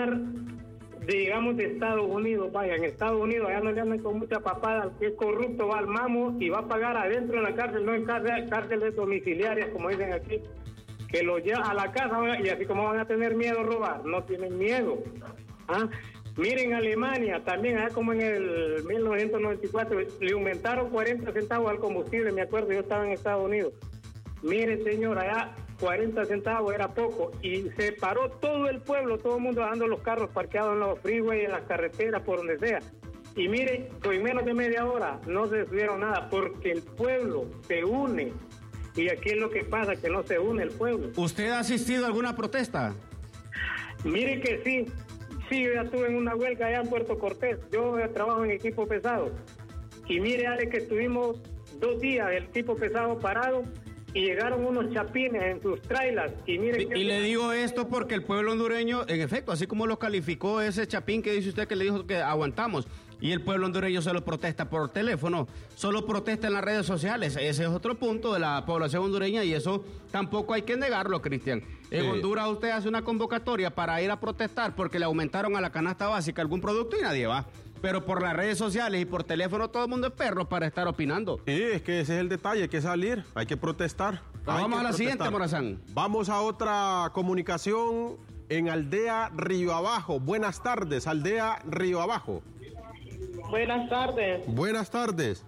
digamos, de Estados Unidos. Vaya, en Estados Unidos allá no le andan con mucha papada, al que es corrupto va al mamo y va a pagar adentro en la cárcel, no en cárceles domiciliarias, como dicen aquí, que lo lleva a la casa, y así como van a tener miedo a robar, no tienen miedo. Miren, Alemania, también, como en el 1994, le aumentaron 40 centavos al combustible, me acuerdo, yo estaba en Estados Unidos. Mire, señor, allá 40 centavos era poco, y se paró todo el pueblo, todo el mundo dejando los carros parqueados en los freeways, en las carreteras, por donde sea. Y mire, en menos de media hora no se detuvieron nada, porque el pueblo se une. Y aquí es lo que pasa, que no se une el pueblo. ¿Usted ha asistido a alguna protesta? Mire que sí. Sí, yo ya estuve en una huelga allá en Puerto Cortés. Yo trabajo en equipo pesado. Y mire, Ale, que estuvimos 2 días el equipo pesado parado y llegaron unos chapines en sus trailers. Y mire, y le digo esto porque el pueblo hondureño, en efecto, así como lo calificó ese chapín que dice usted que le dijo que aguantamos, y el pueblo hondureño solo protesta por teléfono, solo protesta en las redes sociales. Ese es otro punto de la población hondureña y eso tampoco hay que negarlo, Cristian. En Honduras usted hace una convocatoria para ir a protestar porque le aumentaron a la canasta básica algún producto y nadie va. Pero por las redes sociales y por teléfono todo el mundo es perro para estar opinando. Sí, es que ese es el detalle, hay que salir, hay que protestar. Vamos a la siguiente, Morazán. Vamos a otra comunicación en Aldea Río Abajo. Buenas tardes, Aldea Río Abajo. Buenas tardes. Buenas tardes.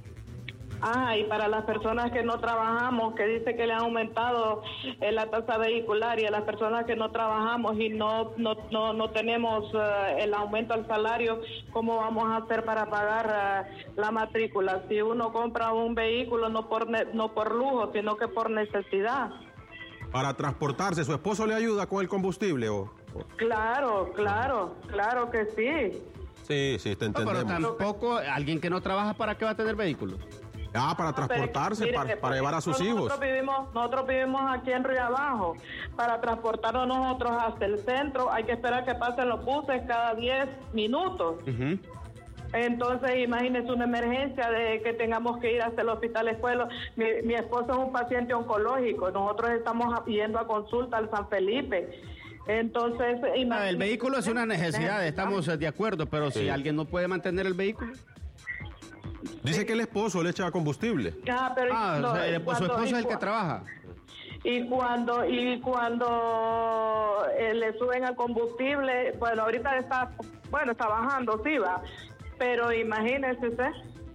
Y para las personas que no trabajamos, que dice que le han aumentado la tasa vehicular, y a las personas que no trabajamos y no tenemos el aumento al salario, ¿cómo vamos a hacer para pagar la matrícula? Si uno compra un vehículo no por lujo, sino que por necesidad. Para transportarse, ¿su esposo le ayuda con el combustible? Claro que sí. Sí, te entendemos. Pero tampoco, alguien que no trabaja, ¿para qué va a tener vehículo? Para transportarse, para llevar a sus hijos. Nosotros vivimos aquí en Río Abajo. Para transportarnos nosotros hasta el centro hay que esperar que pasen los buses cada 10 minutos. Uh-huh. Entonces, imagínese una emergencia de que tengamos que ir hasta el hospital escuela. Mi esposo es un paciente oncológico. Nosotros estamos yendo a consulta al San Felipe. Entonces, el vehículo es una necesidad, estamos de acuerdo, pero si alguien no puede mantener el vehículo. Dice que el esposo le echa combustible. Su esposo es el que trabaja. Y cuando le suben al combustible, bueno, ahorita está bajando, sí va, pero imagínese usted.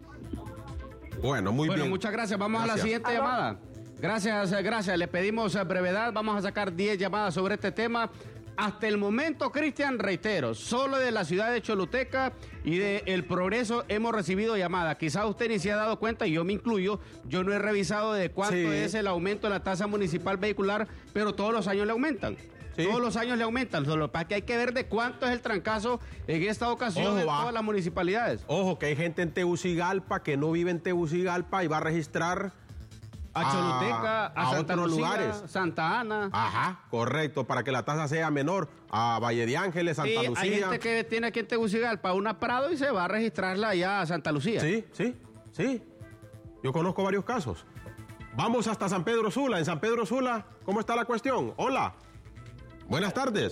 Bueno, muy bien. Muchas gracias, vamos a la siguiente llamada. Gracias, le pedimos brevedad, vamos a sacar 10 llamadas sobre este tema. Hasta el momento, Cristian, reitero, solo de la ciudad de Choluteca y de El Progreso hemos recibido llamadas. Quizá usted ni se ha dado cuenta, y yo me incluyo, yo no he revisado de cuánto es el aumento de la tasa municipal vehicular, pero todos los años le aumentan. Sí. Todos los años le aumentan, solo para que hay que ver de cuánto es el trancazo en esta ocasión de todas las municipalidades. Ojo, que hay gente en Tegucigalpa que no vive en Tegucigalpa y va a registrar a Choluteca, a Santa otros Lucía, lugares. Santa Ana. Ajá, correcto, para que la tasa sea menor. A Valle de Ángeles, Santa Lucía. Hay gente que tiene aquí en Tegucigalpa una Prado y se va a registrarla allá a Santa Lucía. Sí. Yo conozco varios casos. Vamos hasta San Pedro Sula. En San Pedro Sula, ¿cómo está la cuestión? Hola. Buenas tardes.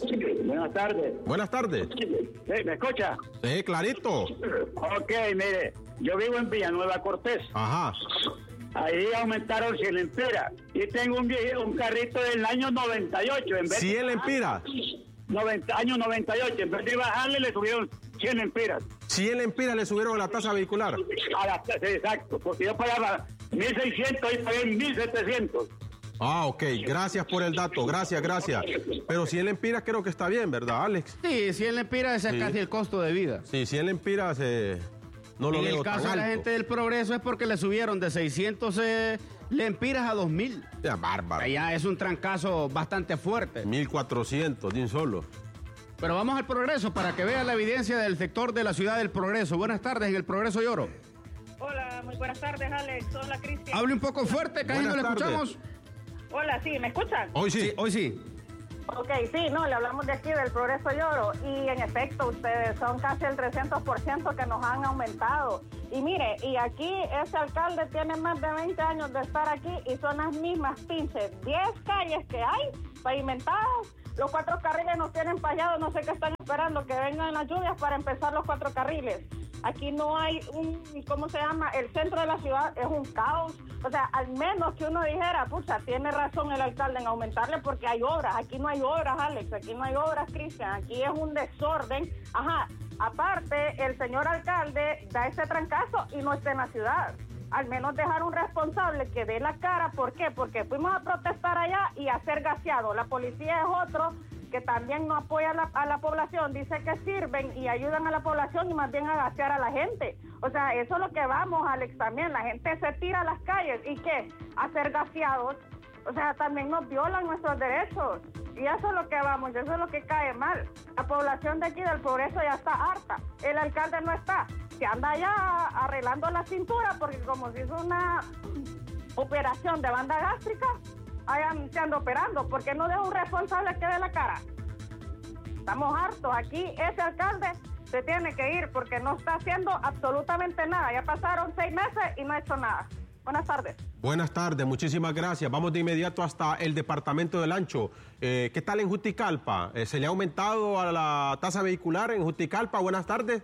Buenas tardes. ¿Me escucha? Sí, clarito. Ok, mire, yo vivo en Villanueva Cortés. Ajá. Ahí aumentaron 100 lempiras. Y tengo un carrito del año 98. En vez 100 lempiras. Año 98. En vez de bajarle, le subieron 100 lempiras. 100 lempiras le subieron la tasa vehicular. Exacto, porque yo pagaba 1.600 y pagué 1.700. Ok, gracias por el dato, gracias. Pero 100 lempiras creo que está bien, ¿verdad, Alex? Sí, 100 lempiras es casi el costo de vida. Sí, 100 lempiras no lo veo tan alto. En el caso de la gente del Progreso es porque le subieron de 600 lempiras a 2.000. Ya, bárbaro. Allá es un trancazo bastante fuerte. 1.400 de un solo. Pero vamos al Progreso para que vea la evidencia del sector de la ciudad del Progreso. Buenas tardes, en el Progreso Lloro. Hola, muy buenas tardes, Alex. Hola, Cristian. Hable un poco fuerte, casi no le escuchamos. Hola, sí, ¿me escuchan? Hoy sí. Ok, sí, le hablamos de aquí del Progreso Lloro y en efecto ustedes son casi el 300% que nos han aumentado. Y mire, y aquí ese alcalde tiene más de 20 años de estar aquí y son las mismas pinches 10 calles que hay pavimentadas, Los 4 carriles nos tienen payados, no sé qué están esperando, que vengan las lluvias para empezar los 4 carriles. Aquí no hay ¿cómo se llama? El centro de la ciudad es un caos. O sea, al menos que uno dijera, pucha, tiene razón el alcalde en aumentarle porque hay obras. Aquí no hay obras, Alex, aquí no hay obras, Cristian, aquí es un desorden. Ajá, aparte, el señor alcalde da ese trancazo y no está en la ciudad. Al menos dejar un responsable que dé la cara. ¿Por qué? Porque fuimos a protestar allá y a ser gaseados. La policía es otro que también no apoya a la población, dice que sirven y ayudan a la población y más bien a gasear a la gente. O sea, eso es lo que vamos, Alex, también. La gente se tira a las calles y ¿qué? A ser gaseados. O sea, también nos violan nuestros derechos. Y eso es lo que vamos, eso es lo que cae mal. La población de aquí del Progreso ya está harta. El alcalde no está. Se anda ya arreglando la cintura porque como se hizo una operación de banda gástrica, se anda operando. ¿Por qué no deja un responsable que dé la cara? Estamos hartos. Aquí ese alcalde se tiene que ir porque no está haciendo absolutamente nada. Ya pasaron 6 meses y no ha hecho nada. Buenas tardes. Buenas tardes, muchísimas gracias. Vamos de inmediato hasta el departamento del Ancho. ¿Qué tal en Juticalpa? ¿Se le ha aumentado a la tasa vehicular en Juticalpa? Buenas tardes.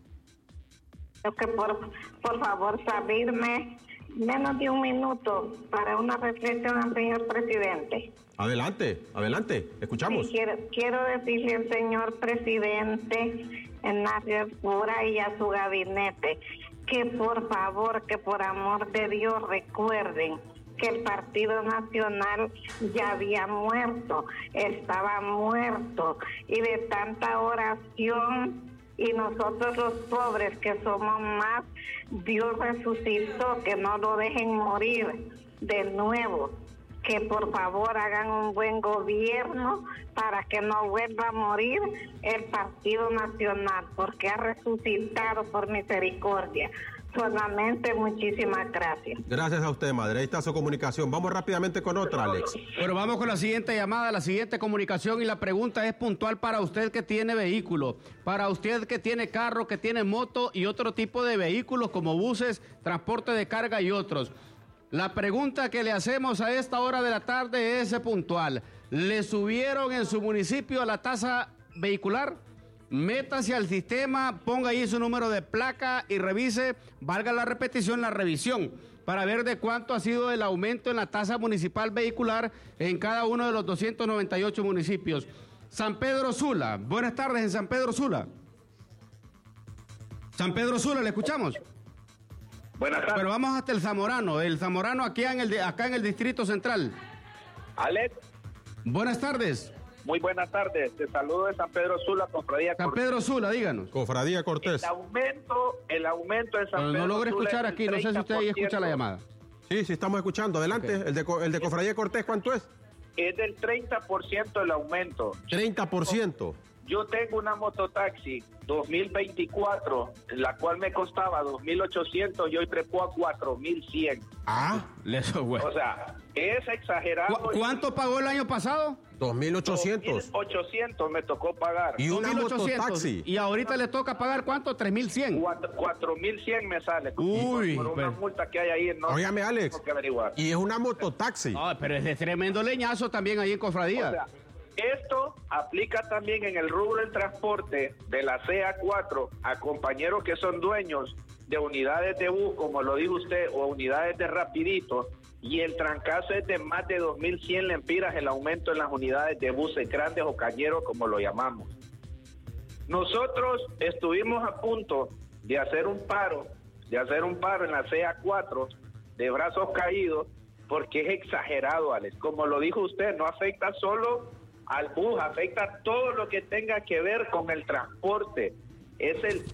Que por favor servirme menos de un minuto para una reflexión al señor presidente. Adelante, escuchamos. Sí, quiero decirle al señor presidente Ignacio Pura y a su gabinete que por favor, que por amor de Dios recuerden que el Partido Nacional ya había muerto, estaba muerto, y de tanta oración y nosotros los pobres que somos más, Dios resucitó, que no lo dejen morir de nuevo, que por favor hagan un buen gobierno para que no vuelva a morir el Partido Nacional, porque ha resucitado por misericordia. Solamente muchísimas gracias. Gracias a usted, madre. Ahí está su comunicación. Vamos rápidamente con otra, Alex. Bueno, vamos con la siguiente llamada, la siguiente comunicación, y la pregunta es puntual para usted que tiene vehículo, para usted que tiene carro, que tiene moto y otro tipo de vehículos como buses, transporte de carga y otros. La pregunta que le hacemos a esta hora de la tarde es puntual. ¿Le subieron en su municipio la tasa vehicular? Métase al sistema, ponga ahí su número de placa y revise, valga la repetición, la revisión, para ver de cuánto ha sido el aumento en la tasa municipal vehicular en cada uno de los 298 municipios. San Pedro Sula, buenas tardes en San Pedro Sula. San Pedro Sula, ¿le escuchamos? Buenas tardes. Pero vamos hasta el Zamorano acá en el Distrito Central. Alex. Buenas tardes. Muy buenas tardes. Te saludo de San Pedro Sula, Cofradía Cortés. San Pedro Sula, díganos. Cofradía Cortés. El aumento en San Pedro Sula. No logro escuchar aquí, no sé si usted ahí escucha la llamada. Sí, estamos escuchando. Adelante. Okay. El de Cofradía Cortés, ¿cuánto es? Es del 30% el aumento. 30%. Yo tengo una mototaxi 2024, la cual me costaba 2.800 y hoy trepó a 4.100. Ah, eso, güey. O sea, es exagerado. ¿Cuánto pagó el año pasado? 2.800. 2.800 me tocó pagar. Y una mototaxi. Y ahorita le toca pagar ¿cuánto? 3.100. 4.100 me sale. Uy, por una multa que hay ahí. No, óigame, Alex. Tengo que averiguar. Y es una mototaxi. No, pero es de tremendo leñazo también ahí en Cofradía. O sea, esto aplica también en el rubro del transporte de la CA4 a compañeros que son dueños de unidades de bus, como lo dijo usted, o unidades de rapidito, y el trancazo es de más de 2.100 lempiras el aumento en las unidades de buses grandes o cañeros, como lo llamamos. Nosotros estuvimos a punto de hacer un paro en la CA4 de brazos caídos, porque es exagerado, Alex. Como lo dijo usted, no afecta solo al bus, afecta todo lo que tenga que ver con el transporte. Es el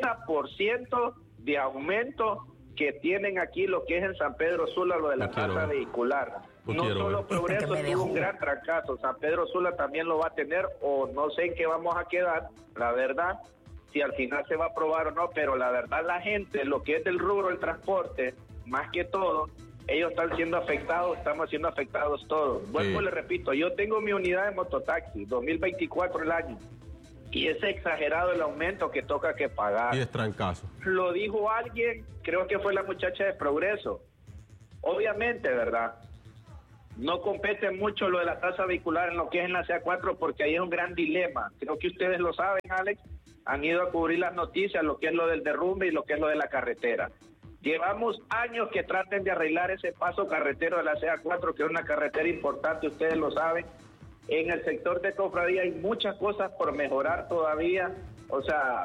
30% de aumento que tienen aquí lo que es en San Pedro Sula, lo de la tasa vehicular. No solo Progreso tuvo un gran trancazo, San Pedro Sula también lo va a tener, o no sé en qué vamos a quedar, la verdad, si al final se va a aprobar o no, pero la verdad la gente, lo que es del rubro del transporte, más que todo, ellos están siendo afectados, estamos siendo afectados todos. Vuelvo, le repito, yo tengo mi unidad de mototaxi, 2024 el año, y es exagerado el aumento que toca que pagar. Y es trancazo. Lo dijo alguien, creo que fue la muchacha de Progreso. Obviamente, ¿verdad? No compete mucho lo de la tasa vehicular en lo que es en la CA4 porque ahí es un gran dilema. Creo que ustedes lo saben, Alex. Han ido a cubrir las noticias, lo que es lo del derrumbe y lo que es lo de la carretera. Llevamos años que traten de arreglar ese paso carretero de la CA4, que es una carretera importante, ustedes lo saben. En el sector de Cofradía hay muchas cosas por mejorar todavía. O sea,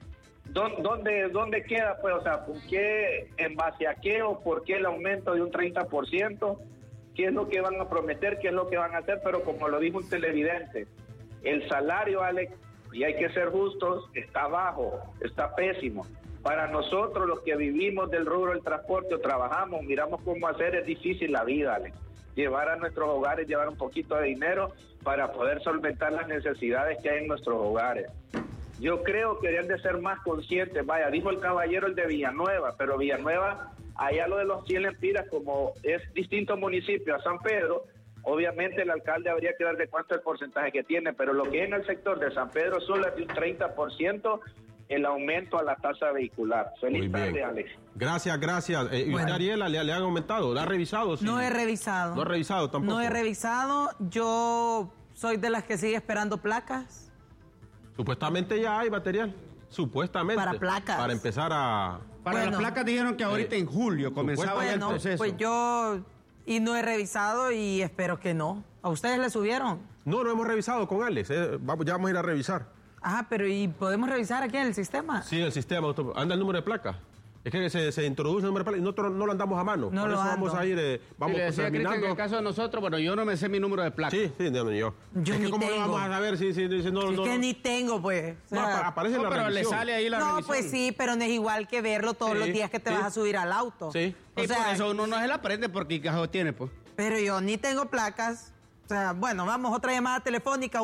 ¿dónde queda? Pues, o sea, ¿por qué, en base a qué o por qué el aumento de un 30%? ¿Qué es lo que van a prometer? ¿Qué es lo que van a hacer? Pero como lo dijo un televidente, el salario, Alex, y hay que ser justos, está bajo, está pésimo. Para nosotros, los que vivimos del rubro del transporte o trabajamos, miramos cómo hacer, es difícil la vida, Alex. Llevar a nuestros hogares, llevar un poquito de dinero para poder solventar las necesidades que hay en nuestros hogares. Yo creo que deberían de ser más conscientes. Vaya, dijo el caballero el de Villanueva, pero Villanueva, allá lo de los 100 lempiras, como es distinto municipio a San Pedro, obviamente el alcalde habría que dar de cuánto el porcentaje que tiene, pero lo que es en el sector de San Pedro Sula es de un 30% el aumento a la tasa vehicular. Feliz tarde, Alex. Gracias. ¿Y usted, Ariela, le han aumentado? ¿La ha revisado? Sí. No he revisado. ¿No ha revisado tampoco? No he revisado. Yo soy de las que sigue esperando placas. Supuestamente ya hay material. Supuestamente. Para placas. Para empezar a... Para las placas dijeron que ahorita en julio comenzaba ya el proceso. Pues yo... Y no he revisado y espero que no. ¿A ustedes le subieron? No hemos revisado con Alex. Ya vamos a ir a revisar. Ajá, pero ¿y podemos revisar aquí en el sistema? Sí, en el sistema. Anda el número de placa. Es que se introduce el número de placa y nosotros no lo andamos a mano. No Por lo eso ando. vamos a ir... vamos le decía terminando. Cristian, en el caso de nosotros, bueno, yo no me sé mi número de placa. Sí, no, ni yo. Yo es que ni cómo lo tengo. vamos a saber si no... Es que ni tengo, pues. O sea, No, aparece en la pero revisión. le sale ahí la no, revisión. pues sí, pero no es igual que verlo todos los días que te vas a subir al auto. Sí. Y por eso uno no se la aprende porque cajo tiene, pues. Pero yo ni tengo placas. O sea, bueno, vamos, otra llamada telefónica,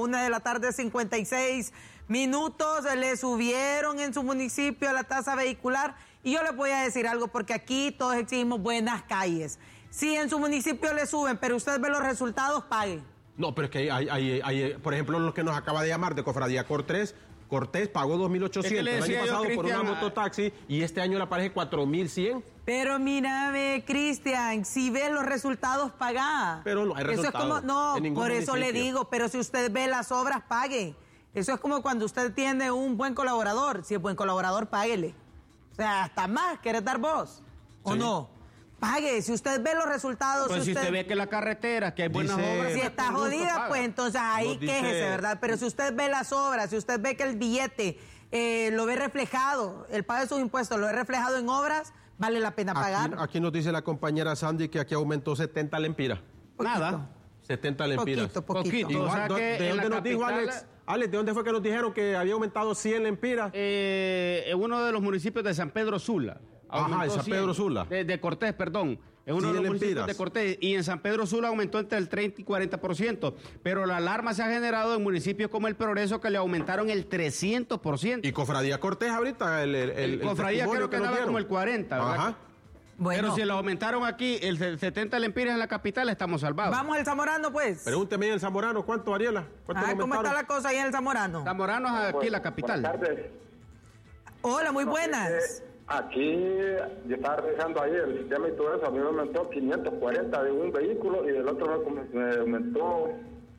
1:56 p.m. Le subieron en su municipio la tasa vehicular. Y yo les voy a decir algo, porque aquí todos exigimos buenas calles. Si en su municipio le suben, pero usted ve los resultados, pague. No, pero es que hay por ejemplo, los que nos acaba de llamar de Cofradía Cortés pagó 2.800 el año pasado por una mototaxi y este año le aparece 4.100. Pero mírame, Cristian, si ves los resultados, paga. Pero no hay resultados. Eso es como, no, en ningún por eso le municipio. digo, pero si usted ve las obras, pague. Eso es como cuando usted tiene un buen colaborador. Si es buen colaborador, páguele. O sea, hasta más, ¿querés dar vos? ¿O no? Pague, si usted ve los resultados... Pues si usted ve que la carretera, que hay buenas obras... Si está jodida, pues entonces ahí quéjese, ¿verdad? Pero si usted ve las obras, si usted ve que el billete lo ve reflejado, el pago de sus impuestos lo ve reflejado en obras, vale la pena pagar. Aquí nos dice la compañera Sandy que aquí aumentó 70 lempiras. Nada. 70 lempiras. Poquito. Igual, o sea que ¿De dónde nos dijo Alex? Alex, ¿de dónde fue que nos dijeron que había aumentado 100 lempiras? En uno de los municipios de San Pedro Sula. Ajá, en San Pedro Sula. De Cortés, perdón. En uno de los municipios de Cortés. Y en San Pedro Sula aumentó entre el 30 y 40%. Pero la alarma se ha generado en municipios como El Progreso, que le aumentaron el 300%. Y Cofradía Cortés ahorita, el Cofradía creo que nos andaba dieron. como el 40%, ¿verdad? Ajá. Bueno, Pero si lo aumentaron aquí, el 70 lempiras en la capital, estamos salvados. vamos al Zamorano, pues. Pregúnteme en el Zamorano, ¿cuánto, Ariela? ¿Cuánto le ¿Cómo está aumentaron? la cosa ahí en el Zamorano? Zamorano es aquí la capital. Buenas tardes. Hola, muy buenas. Aquí yo estaba revisando ahí el sistema y todo eso, a mí me aumentó 540 de un vehículo y del otro me aumentó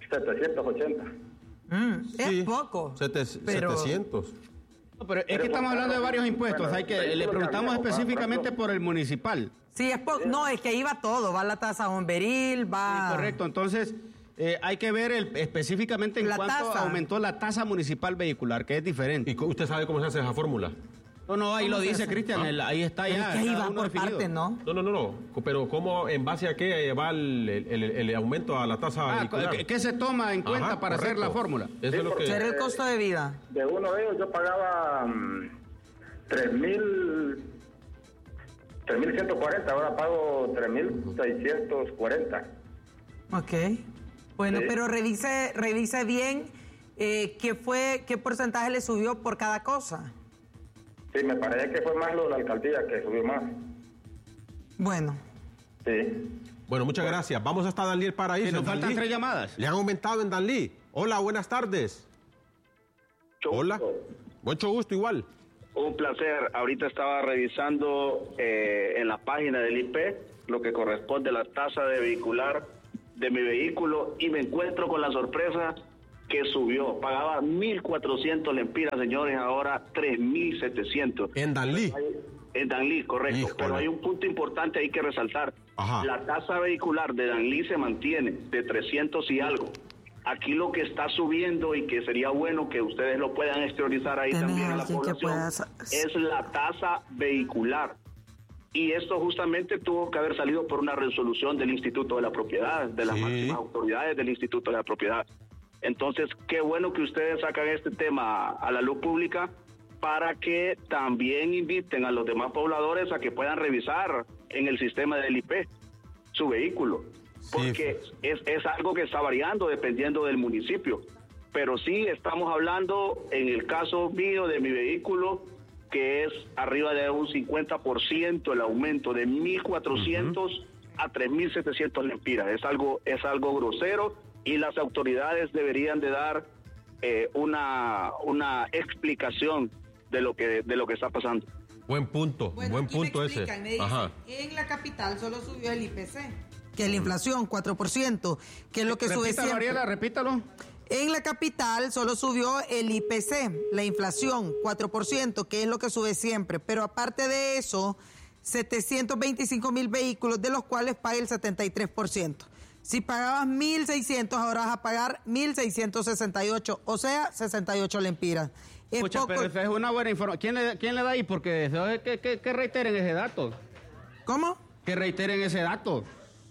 780. Es poco. 700. No, pero es que estamos hablando de varios impuestos. Le preguntamos específicamente por el municipal. Sí, es poco. No, es que ahí va todo. Va la tasa bomberil, va... Sí, correcto. Entonces, hay que ver específicamente en La cuánto tasa. aumentó la tasa municipal vehicular, que es diferente. ¿Y usted sabe cómo se hace esa fórmula? No, ahí lo se dice hace? Cristian, ahí está Pero ya. es que ahí cada va uno por definido. partes, ¿no? No. Pero ¿cómo, en base a qué va el aumento a la tasa vehicular? ¿Qué se toma en cuenta Ajá, para hacer correcto. la fórmula? Eso es lo que... Será el costo de vida. De uno de ellos yo pagaba 3.140, ahora pago 3.640. Ok. Bueno, Sí. pero revise bien qué porcentaje le subió por cada cosa. Sí, me parece que fue más lo de la alcaldía que subió más. Bueno. Sí. Bueno, muchas gracias. Vamos hasta Danlí para ir. Nos faltan 3 llamadas. Le han aumentado en Danlí. Hola, buenas tardes. Hola. Mucho gusto, igual. Un placer. Ahorita estaba revisando en la página del IP lo que corresponde a la tasa de vehicular de mi vehículo y me encuentro con la sorpresa que subió. Pagaba 1.400 lempiras, señores, ahora 3.700. ¿En Danlí? En Danlí, correcto. Híjole. Pero hay un punto importante ahí que resaltar. Ajá. La tasa vehicular de Danlí se mantiene de 300 y algo. Aquí lo que está subiendo y que sería bueno que ustedes lo puedan exteriorizar ahí también a la población es la tasa vehicular. Y esto justamente tuvo que haber salido por una resolución del Instituto de la Propiedad, de las máximas autoridades del Instituto de la Propiedad. Entonces, qué bueno que ustedes sacan este tema a la luz pública para que también inviten a los demás pobladores a que puedan revisar en el sistema del IP su vehículo. Porque es algo que está variando dependiendo del municipio. Pero sí estamos hablando, en el caso mío de mi vehículo, que es arriba de un 50% el aumento de 1.400 a 3.700 lempiras. Es algo grosero y las autoridades deberían de dar una explicación de lo que está pasando. Buen punto, bueno, buen punto ese. Me dicen, Ajá. en la capital solo subió el IPC, que es la inflación, 4%, que es lo que sube siempre. Ariela, repítalo. En la capital solo subió el IPC, la inflación, 4%, que es lo que sube siempre. Pero aparte de eso, 725,000 vehículos, de los cuales paga el 73%. Si pagabas 1.600, ahora vas a pagar 1.668, o sea, 68 lempiras. Escucha, pero esa es una buena información. ¿Quién le da ahí? Porque que reiteren ese dato. ¿Cómo? Que reiteren ese dato.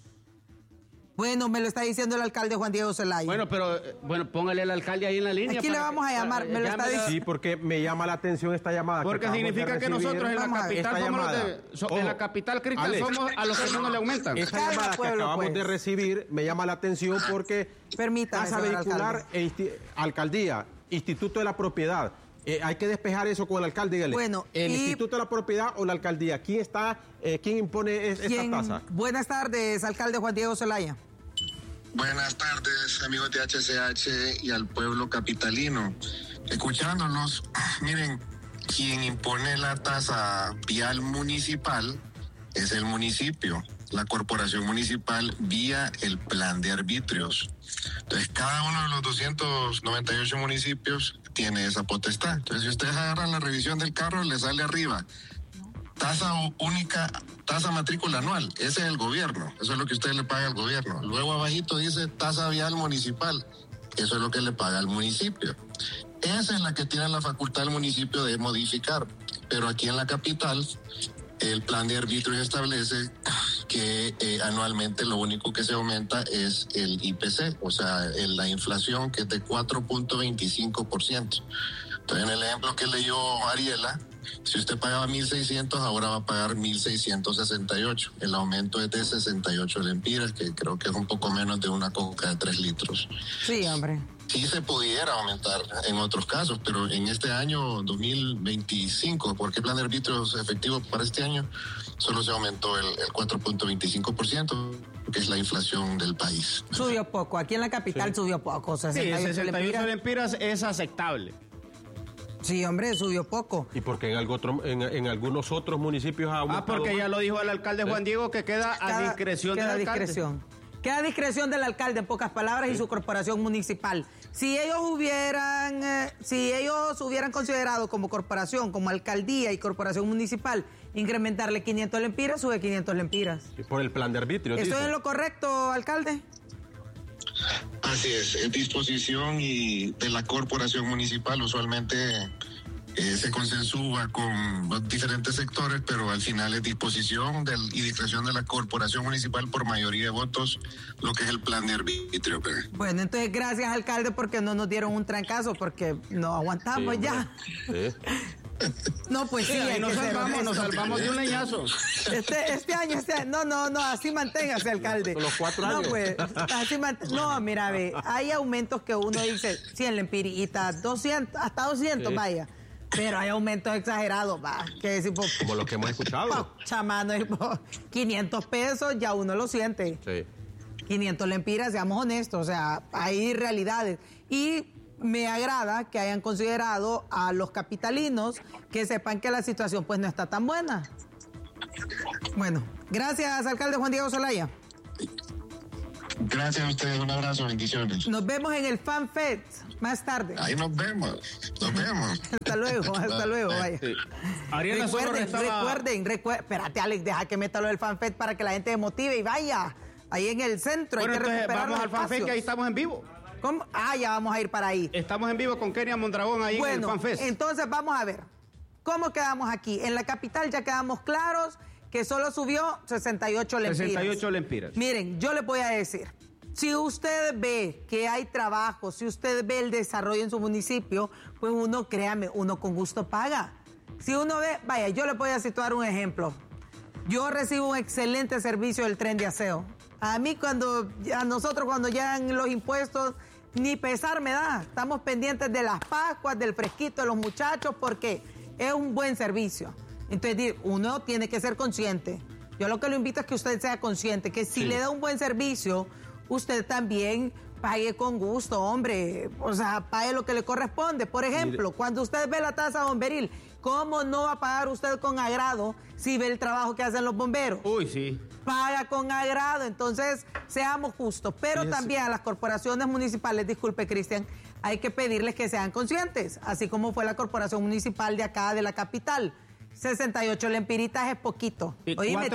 Bueno, me lo está diciendo el alcalde Juan Diego Zelaya. Bueno, pero póngale al alcalde ahí en la línea. Aquí le vamos a llamar, me lo está diciendo. Sí, porque me llama la atención esta llamada. Porque significa que nosotros en la capital somos en la capital, Cristian, somos a los que no le aumentan. Esta llamada que acabamos de recibir me llama la atención porque tasa vehicular, alcaldía, Instituto de la Propiedad. Hay que despejar eso con el alcalde. Dígale, bueno, ¿el Instituto de la Propiedad o la alcaldía? ¿Quién impone esta tasa? Buenas tardes, alcalde Juan Diego Zelaya. Buenas tardes, amigos de HCH y al pueblo capitalino. Escuchándonos, miren, quien impone la tasa vial municipal es el municipio, la corporación municipal vía el plan de arbitrios. Entonces, cada uno de los 298 municipios tiene esa potestad. Entonces, si ustedes agarran la revisión del carro, le sale arriba tasa única, tasa matrícula anual, ese es el gobierno, eso es lo que usted le paga al gobierno. Luego abajito dice tasa vial municipal, eso es lo que le paga al municipio. Esa es la que tiene la facultad del municipio de modificar, pero aquí en la capital el plan de arbitrios establece que anualmente lo único que se aumenta es el IPC, o sea, la inflación, que es de 4.25%. Entonces, en el ejemplo que leyó Ariela, si usted pagaba 1.600, ahora va a pagar 1.668. El aumento es de 68 lempiras, que creo que es un poco menos de una coca de 3 litros. Sí, hombre. Sí se pudiera aumentar en otros casos, pero en este año 2025, porque el plan de arbitrios efectivo para este año, solo se aumentó el 4.25%, que es la inflación del país. Subió poco, aquí en la capital subió poco. 68 lempiras es aceptable. Sí, hombre, subió poco. ¿Y porque en algunos otros municipios ha aumentado? Porque ya lo dijo el alcalde Juan Diego, que queda a discreción del alcalde. Queda a discreción del alcalde, en pocas palabras, y su corporación municipal. Si ellos hubieran considerado como corporación, como alcaldía y corporación municipal, incrementarle 500 lempiras, sube 500 lempiras. Por el plan de arbitrio. ¿Esto es lo correcto, alcalde? Así es disposición y de la corporación municipal. Usualmente se consensúa con los diferentes sectores, pero al final es disposición y discreción de la corporación municipal por mayoría de votos, lo que es el plan de arbitrio. Bueno, entonces gracias, alcalde, porque no nos dieron un trancazo, porque no aguantamos ya. Sí. No, pues sí, nos salvamos de un leñazo. Este año, no, así manténgase, alcalde. Los 4 años. No, pues, no, mira, ve, hay aumentos que uno dice, 100 lempiritas, 200, hasta 200, vaya. Pero hay aumentos exagerados, va. Que decir, como los que hemos escuchado. Chamano, 500 pesos, ya uno lo siente. Sí. 500 lempiras, seamos honestos, o sea, hay realidades. Y me agrada que hayan considerado a los capitalinos, que sepan que la situación pues no está tan buena. Bueno, gracias, alcalde Juan Diego Zelaya. Gracias a ustedes, un abrazo, bendiciones. Nos vemos en el FanFest más tarde. Ahí nos vemos. Hasta luego, vaya. Sí. Ariela Recuerden, espérate, Alex, deja que meta lo del FanFest para que la gente se motive y vaya. Ahí en el centro, bueno, hay que entonces recuperar vamos los al FanFest, que ahí estamos en vivo. ¿Cómo? Ya vamos a ir para ahí. Estamos en vivo con Kenia Mondragón ahí en el FanFest. Entonces vamos a ver, ¿cómo quedamos aquí? En la capital ya quedamos claros que solo subió 68 lempiras. 68 lempiras. Miren, yo les voy a decir, si usted ve que hay trabajo, si usted ve el desarrollo en su municipio, pues uno, créame, uno con gusto paga. Si uno ve, vaya, yo le voy a situar un ejemplo. Yo recibo un excelente servicio del tren de aseo. A nosotros cuando llegan los impuestos, ni pesar me da. Estamos pendientes de las Pascuas, del fresquito de los muchachos, porque es un buen servicio. Entonces, uno tiene que ser consciente. Yo lo que lo invito es que usted sea consciente, que si le da un buen servicio, usted también pague con gusto, hombre. O sea, pague lo que le corresponde. Por ejemplo, cuando usted ve la tasa bomberil, ¿cómo no va a pagar usted con agrado si ve el trabajo que hacen los bomberos? Uy, sí. Paga con agrado, entonces seamos justos. Pero también a las corporaciones municipales, disculpe, Cristian, hay que pedirles que sean conscientes, así como fue la corporación municipal de acá, de la capital. 68 lempiritas es poquito. Y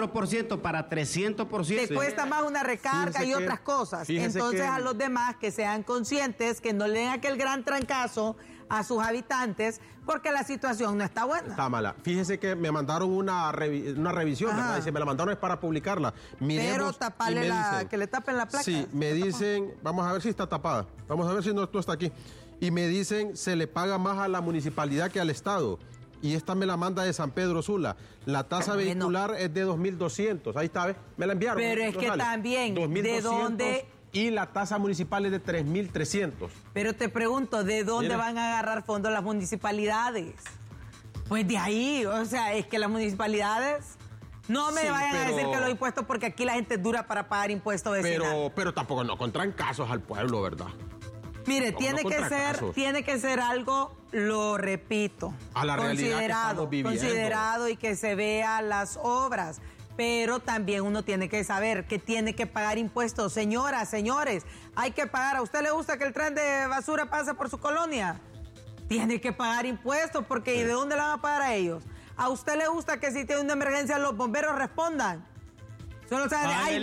4% para 300%. Te cuesta más una recarga y otras cosas. Entonces a los demás que sean conscientes, que no le den aquel gran trancazo a sus habitantes, porque la situación no está buena. Está mala. Fíjese que me mandaron una revisión, ¿verdad? Dice, me la mandaron es para publicarla. Miremos, pero taparle que le tapen la placa. Sí, me dicen, vamos a ver si está tapada. Vamos a ver si no está aquí. Y me dicen, se le paga más a la municipalidad que al Estado. Y esta me la manda de San Pedro Sula. La tasa vehicular es de 2.200. Ahí está, ¿ves? Me la enviaron. Pero es que también, ¿de dónde? Y la tasa municipal es de 3.300. Pero te pregunto, ¿de dónde van a agarrar fondos las municipalidades? Pues de ahí, o sea, es que las municipalidades... No me vayan a decir que los impuestos, porque aquí la gente es dura para pagar impuestos vecinales. Pero tampoco no con casos al pueblo, ¿verdad? Mire, tiene que ser algo, lo repito, a la realidad que estamos viviendo. Considerado y que se vea las obras. Pero también uno tiene que saber que tiene que pagar impuestos. Señoras, señores, hay que pagar. ¿A usted le gusta que el tren de basura pase por su colonia? Tiene que pagar impuestos, porque ¿y de dónde la van a pagar a ellos? ¿A usted le gusta que si tiene una emergencia los bomberos respondan? Solo saben,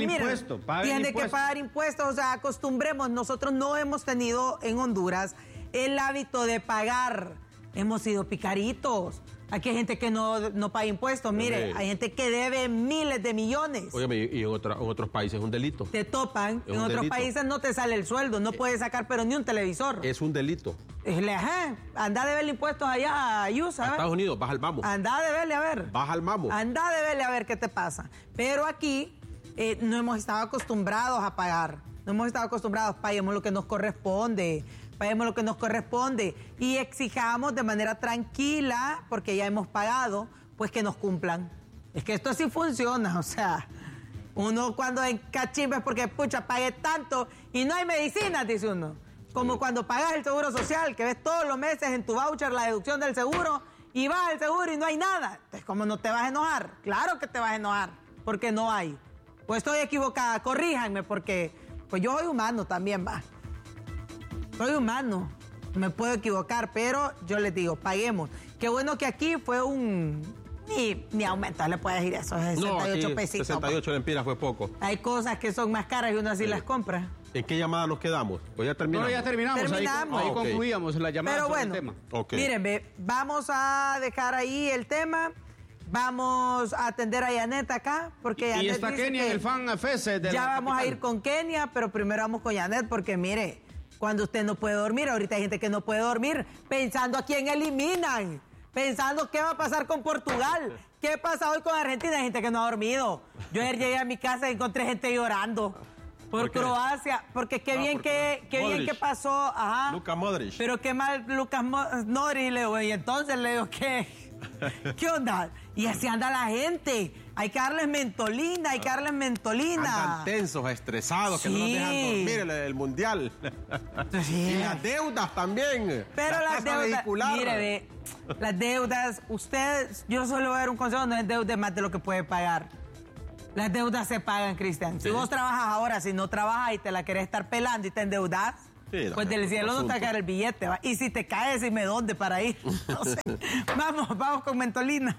tiene que pagar impuestos, o sea, acostumbremos. Nosotros no hemos tenido en Honduras el hábito de pagar. Hemos sido picaritos. Aquí hay gente que no paga impuestos. Mire, hay gente que debe miles de millones. Oye, y en otros países es un delito. Te topan. En otros países no te sale el sueldo. No puedes sacar pero ni un televisor. Es un delito. Anda a deberle impuestos allá a USA. A Estados Unidos, baja al mamo. Anda a deberle a ver. Baja al mamo. Anda a deberle a ver qué te pasa. Pero aquí no hemos estado acostumbrados a pagar. No hemos estado acostumbrados. Paguemos lo que nos corresponde. Paguemos lo que nos corresponde y exijamos de manera tranquila, porque ya hemos pagado, pues que nos cumplan. Es que esto sí funciona, o sea, uno cuando en cachimba es porque, pucha, pagué tanto y no hay medicinas, dice uno. Como cuando pagas el seguro social, que ves todos los meses en tu voucher la deducción del seguro y vas al seguro y no hay nada. Entonces, ¿cómo no te vas a enojar? Claro que te vas a enojar, porque no hay. Pues estoy equivocada, corríjanme, porque pues yo soy humano también, va. Soy humano, me puedo equivocar, pero yo les digo, paguemos. Qué bueno que aquí fue ni aumento, le puedes decir eso, 68 pesitos. 68 lempiras fue poco. Hay cosas que son más caras y uno así las compra. ¿En qué llamada nos quedamos? Pues ya terminamos. No, ya terminamos. Ahí concluíamos la llamada. Pero bueno, el tema. Miren, vamos a dejar ahí el tema. Vamos a atender a Janet acá, porque Janet y está Kenia en el FanFest de ya vamos a ir con Kenia, pero primero vamos con Janet, porque mire, cuando usted no puede dormir, ahorita hay gente que no puede dormir, pensando a quién eliminan, pensando qué va a pasar con Portugal, qué pasa hoy con Argentina, hay gente que no ha dormido. Yo ayer llegué a mi casa y encontré gente llorando por Croacia, porque qué bien que pasó, ajá. Lucas Modric. Pero qué mal Lucas Modric, le digo, y entonces le digo, ¿qué onda? Y así anda la gente. Hay que darles mentolina, Andan tensos, estresados, que no nos dejan dormir el mundial. Sí. Y las deudas también. Pero las deudas, vehicular. Mire, las deudas, yo solo voy a dar un consejo, no es deuda más de lo que puede pagar. Las deudas se pagan, Cristian. Si vos trabajas ahora, si no trabajas y te la querés estar pelando y te endeudas, pues del cielo no te va a caer el billete, ¿va? Y si te caes, dime dónde para ir. No sé. Vamos con Mentolina.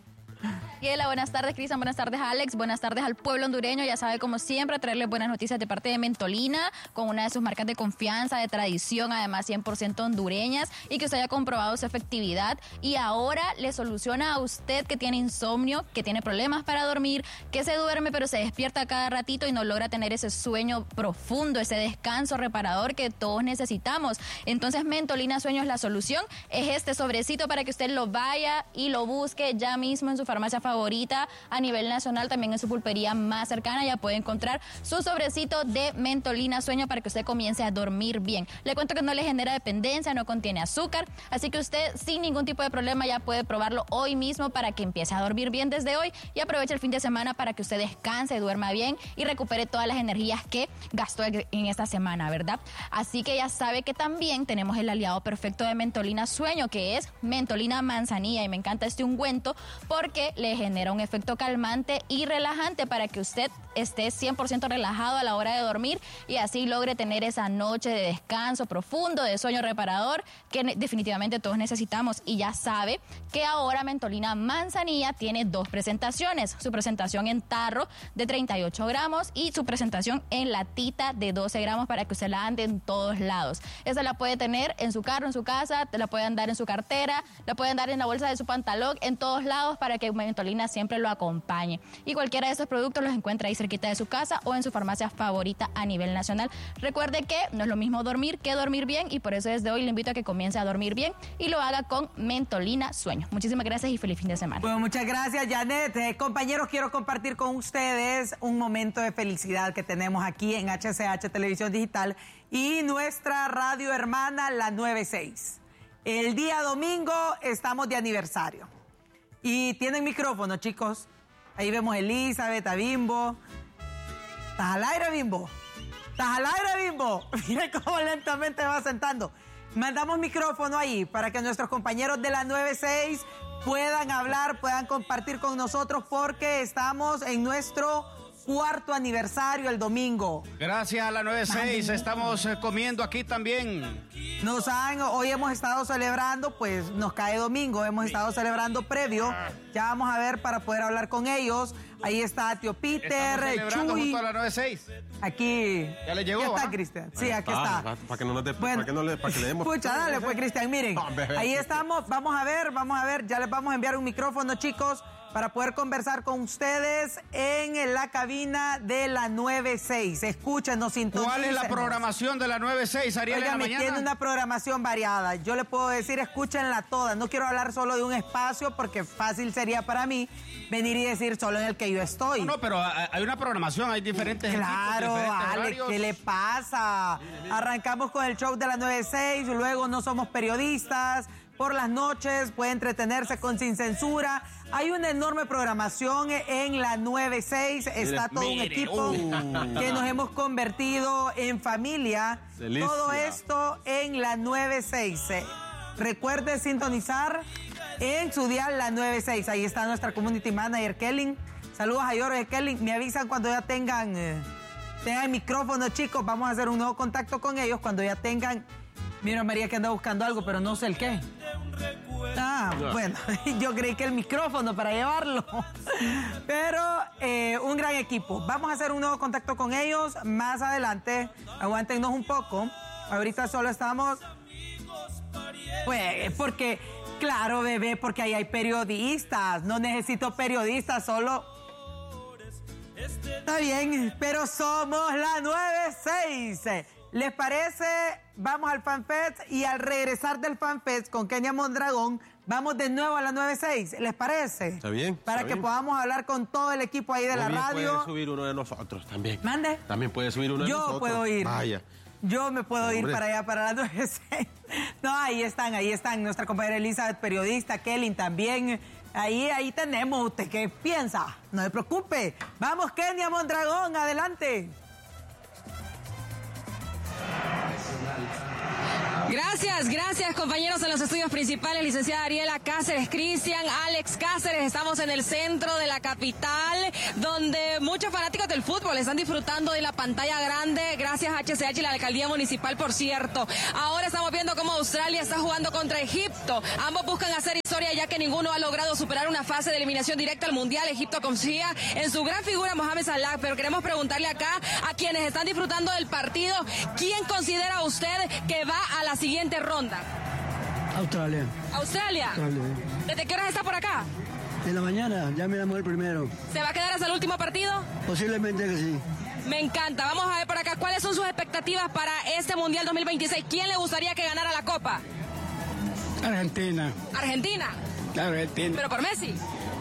Hola, buenas tardes, Cristian, buenas tardes, Alex, buenas tardes al pueblo hondureño. Ya sabe, como siempre, traerles buenas noticias de parte de Mentolina, con una de sus marcas de confianza, de tradición, además 100% hondureñas, y que usted haya comprobado su efectividad y ahora le soluciona a usted que tiene insomnio, que tiene problemas para dormir, que se duerme pero se despierta cada ratito y no logra tener ese sueño profundo, ese descanso reparador que todos necesitamos. Entonces, Mentolina Sueño es la solución. Es este sobrecito para que usted lo vaya y lo busque ya mismo en su farmacia favorita a nivel nacional, también en su pulpería más cercana. Ya puede encontrar su sobrecito de Mentolina Sueño para que usted comience a dormir bien. Le cuento que no le genera dependencia, no contiene azúcar, así que usted sin ningún tipo de problema ya puede probarlo hoy mismo para que empiece a dormir bien desde hoy y aproveche el fin de semana para que usted descanse, duerma bien y recupere todas las energías que gastó en esta semana, ¿verdad? Así que ya sabe que también tenemos el aliado perfecto de Mentolina Sueño, que es Mentolina Manzanilla, y me encanta este ungüento porque le genera un efecto calmante y relajante para que usted esté 100% relajado a la hora de dormir y así logre tener esa noche de descanso profundo, de sueño reparador que definitivamente todos necesitamos. Y ya sabe que ahora Mentolina Manzanilla tiene 2 presentaciones, su presentación en tarro de 38 gramos y su presentación en latita de 12 gramos para que usted la ande en todos lados. Esa la puede tener en su carro, en su casa, la puede andar en su cartera, la puede andar en la bolsa de su pantalón, en todos lados, para que Mentolina siempre lo acompañe. Y cualquiera de estos productos los encuentra ahí cerquita de su casa o en su farmacia favorita a nivel nacional. Recuerde que no es lo mismo dormir que dormir bien, y por eso desde hoy le invito a que comience a dormir bien y lo haga con Mentolina Sueño. Muchísimas gracias y feliz fin de semana. Bueno, muchas gracias, Janet. Compañeros, quiero compartir con ustedes un momento de felicidad que tenemos aquí en HCH Televisión Digital y nuestra radio hermana, la 96. El día domingo estamos de aniversario. Y tienen micrófono, chicos. Ahí vemos a Elizabeth, a Bimbo. ¿Estás al aire, Bimbo? ¿Estás al aire, Bimbo? Miren cómo lentamente va sentando. Mandamos micrófono ahí para que nuestros compañeros de la 96 puedan hablar, puedan compartir con nosotros, porque estamos en nuestro 4º aniversario el domingo. Gracias a la 96, estamos comiendo aquí también. Hoy hemos estado celebrando, pues nos cae domingo, hemos estado celebrando previo. Ya vamos a ver para poder hablar con ellos. Ahí está Tío Peter, Chuy. Junto a la 96. Aquí. Ya le llegó. ¿Qué está, Cristian? Sí, aquí está. Para que no nos para que le demos. Pucha, dale pues, Cristian, miren. Ahí estamos, vamos a ver, ya les vamos a enviar un micrófono, chicos, para poder conversar con ustedes en la cabina de la 96. Escúchenos, sintonícenos. ¿Cuál es la programación de la 96, Ariel, en la mañana? Tiene una programación variada. Yo le puedo decir, escúchenla toda. No quiero hablar solo de un espacio porque fácil sería para mí venir y decir solo en el que yo estoy. No, pero hay una programación, hay diferentes Claro, equipos, diferentes Alex, horarios. ¿qué le pasa? Arrancamos con el show de la 96, luego No Somos Periodistas. Por las noches puede entretenerse con Sin Censura. Hay una enorme programación en la 96. Está todo un equipo que nos hemos convertido en familia. Delicia. Todo esto en la 96. Recuerde sintonizar en su dial la 96. Ahí está nuestra community manager, Kelly. Saludos a Jorge, Kelly. Me avisan cuando ya tengan micrófono, chicos. Vamos a hacer un nuevo contacto con ellos cuando ya tengan. Mira, María, que anda buscando algo, pero no sé el qué. Bueno, yo creí que el micrófono para llevarlo. Pero un gran equipo. Vamos a hacer un nuevo contacto con ellos más adelante. Aguántenos un poco. Ahorita solo estamos... Pues, porque... Claro, bebé, porque ahí hay periodistas. No necesito periodistas, solo... Está bien, pero somos la 96. ¿Les parece? Vamos al FanFest y al regresar del FanFest con Kenia Mondragón, vamos de nuevo a la 96. ¿Les parece? Está bien. Para que podamos hablar con todo el equipo ahí de la radio. Puede subir uno de nosotros también. ¿Mande? También puede subir uno de nosotros. Yo puedo ir. Vaya. Yo me puedo ir para allá, para la 96. No, ahí están. Nuestra compañera Elizabeth, periodista, Kelly también. Ahí tenemos. ¿Usted qué piensa? No se preocupe. Vamos, Kenia Mondragón, adelante. Gracias compañeros en los estudios principales, licenciada Ariela Cáceres, Cristian, Alex Cáceres. Estamos en el centro de la capital, donde muchos fanáticos del fútbol están disfrutando de la pantalla grande, gracias a HCH y la alcaldía municipal, por cierto. Ahora estamos viendo cómo Australia está jugando contra Egipto. Ambos buscan hacer historia, ya que ninguno ha logrado superar una fase de eliminación directa al Mundial. Egipto confía en su gran figura Mohamed Salah, pero queremos preguntarle acá a quienes están disfrutando del partido, ¿quién considera usted que va a la siguiente ronda? Australia. ¿Australia? ¿Desde qué horas está por acá? En la mañana, ya miramos el primero. ¿Se va a quedar hasta el último partido? Posiblemente que sí. Me encanta. Vamos a ver por acá, ¿cuáles son sus expectativas para este Mundial 2026? ¿Quién le gustaría que ganara la Copa? Argentina. ¿Argentina? Argentina. ¿Pero por Messi?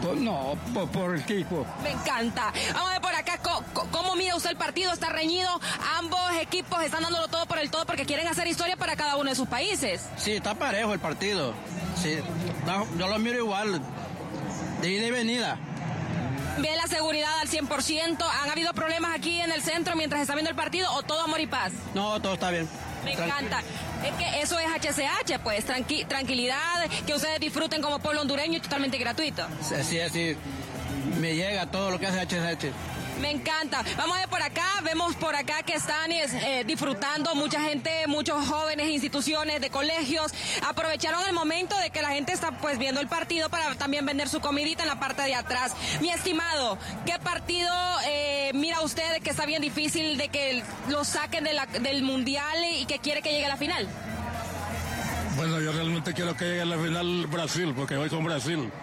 Por el equipo. Me encanta. Vamos a ver por acá cómo mira usted el partido. Está reñido. Ambos equipos están dándolo todo por el todo porque quieren hacer historia para cada uno de sus países. Sí, está parejo el partido. Sí, yo lo miro igual. De ida y venida. ¿Ve la seguridad al 100%? ¿Han habido problemas aquí en el centro mientras está viendo el partido o todo amor y paz? No, todo está bien. Me encanta. Es que eso es HCH, pues, tranquilidad, que ustedes disfruten como pueblo hondureño y totalmente gratuito. Sí, me llega todo lo que hace HCH. Me encanta. Vamos a ver por acá, vemos por acá que están disfrutando mucha gente, muchos jóvenes, instituciones de colegios. Aprovecharon el momento de que la gente está pues viendo el partido para también vender su comidita en la parte de atrás. Mi estimado, ¿qué partido mira usted que está bien difícil de que lo saquen del Mundial y que quiere que llegue a la final? Bueno, yo realmente quiero que llegue a la final Brasil, porque voy con Brasil.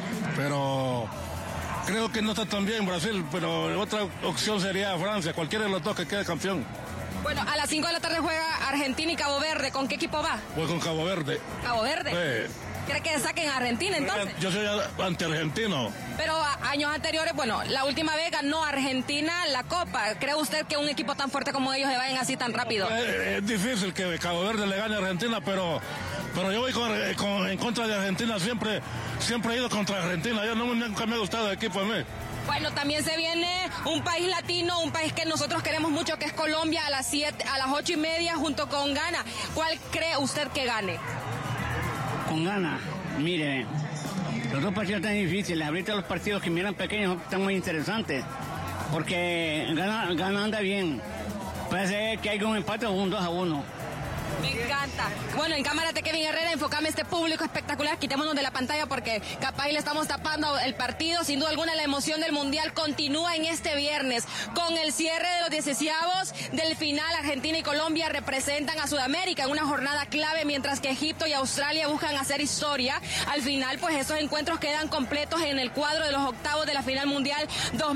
Pero creo que no está tan bien Brasil, pero otra opción sería Francia, cualquiera de los dos que quede campeón. Bueno, a las 5 de la tarde juega Argentina y Cabo Verde. ¿Con qué equipo va? Voy con Cabo Verde. ¿Cabo Verde? Sí. ¿Cree que saquen a Argentina entonces? Yo soy anti-argentino. Pero años anteriores, bueno, la última vez ganó Argentina la Copa. ¿Cree usted que un equipo tan fuerte como ellos se vayan así tan rápido? Es difícil que Cabo Verde le gane a Argentina, pero yo voy en contra de Argentina. Siempre he ido contra Argentina. Yo nunca me ha gustado el equipo a mí. Bueno, también se viene un país latino, un país que nosotros queremos mucho, que es Colombia, a las 8:30 junto con Ghana. ¿Cuál cree usted que gane? Con Ghana, mire, los dos partidos están difíciles. Ahorita los partidos que miran pequeños están muy interesantes, porque Ghana anda bien. Parece que hay un empate o un 2-1. Me encanta. Bueno, en cámara de Kevin Herrera, enfocame este público espectacular, quitémonos de la pantalla porque capaz le estamos tapando el partido. Sin duda alguna la emoción del Mundial continúa en este viernes con el cierre de los 16avos del final. Argentina y Colombia representan a Sudamérica en una jornada clave, mientras que Egipto y Australia buscan hacer historia. Al final, pues estos encuentros quedan completos en el cuadro de los octavos de la final mundial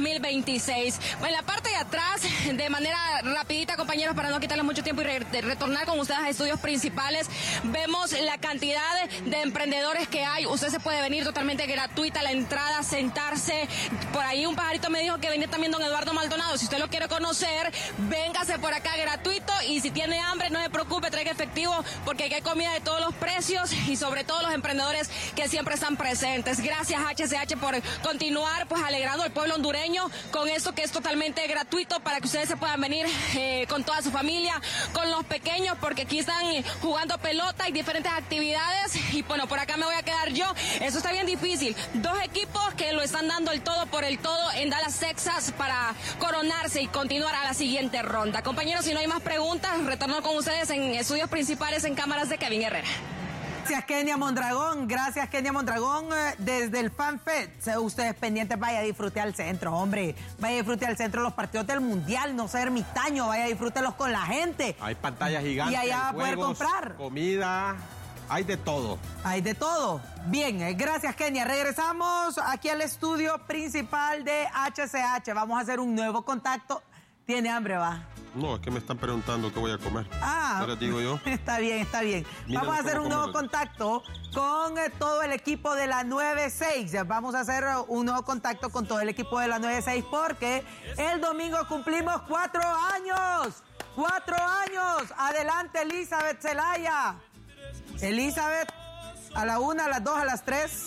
2026. En la parte de atrás, de manera rapidita, compañeros, para no quitarles mucho tiempo y retornar con ustedes a estudios principales, vemos la cantidad de emprendedores que hay. Usted se puede venir totalmente gratuita la entrada, sentarse. Por ahí un pajarito me dijo que venía también don Eduardo Maldonado. Si usted lo quiere conocer, véngase por acá gratuito, y si tiene hambre no se preocupe, traiga efectivo porque aquí hay comida de todos los precios y sobre todo los emprendedores que siempre están presentes. Gracias HCH por continuar pues alegrando al pueblo hondureño con esto que es totalmente gratuito para que ustedes se puedan venir con toda su familia, con los pequeños, porque aquí están jugando pelota y diferentes actividades. Y bueno, por acá me voy a quedar yo. Eso está bien difícil. Dos equipos que lo están dando el todo por el todo en Dallas, Texas, para coronarse y continuar a la siguiente ronda. Compañeros, si no hay más preguntas, retorno con ustedes en estudios principales en cámaras de Kevin Herrera. Gracias, Kenia Mondragón. Gracias, Kenia Mondragón. Desde el FanFest, ustedes pendientes, vaya a disfrutar al centro, hombre. Vaya a disfrutar al centro los partidos del Mundial, no sea ermitaño, vaya a disfrutarlos con la gente. Hay pantallas gigantes. Y allá va a poder juegos, comprar. Comida, hay de todo. Hay de todo. Bien, gracias, Kenia. Regresamos aquí al estudio principal de HCH. Vamos a hacer un nuevo contacto. ¿Tiene hambre, va? No, es que me están preguntando qué voy a comer. ¿Qué les digo yo? Está bien, está bien. Vamos a hacer un nuevo contacto con todo el equipo de la 96. Vamos a hacer un nuevo contacto con todo el equipo de la 96 porque el domingo cumplimos 4 años. 4 años. Adelante, Elizabeth Zelaya. Elizabeth, a la 1, a las 2, a las 3.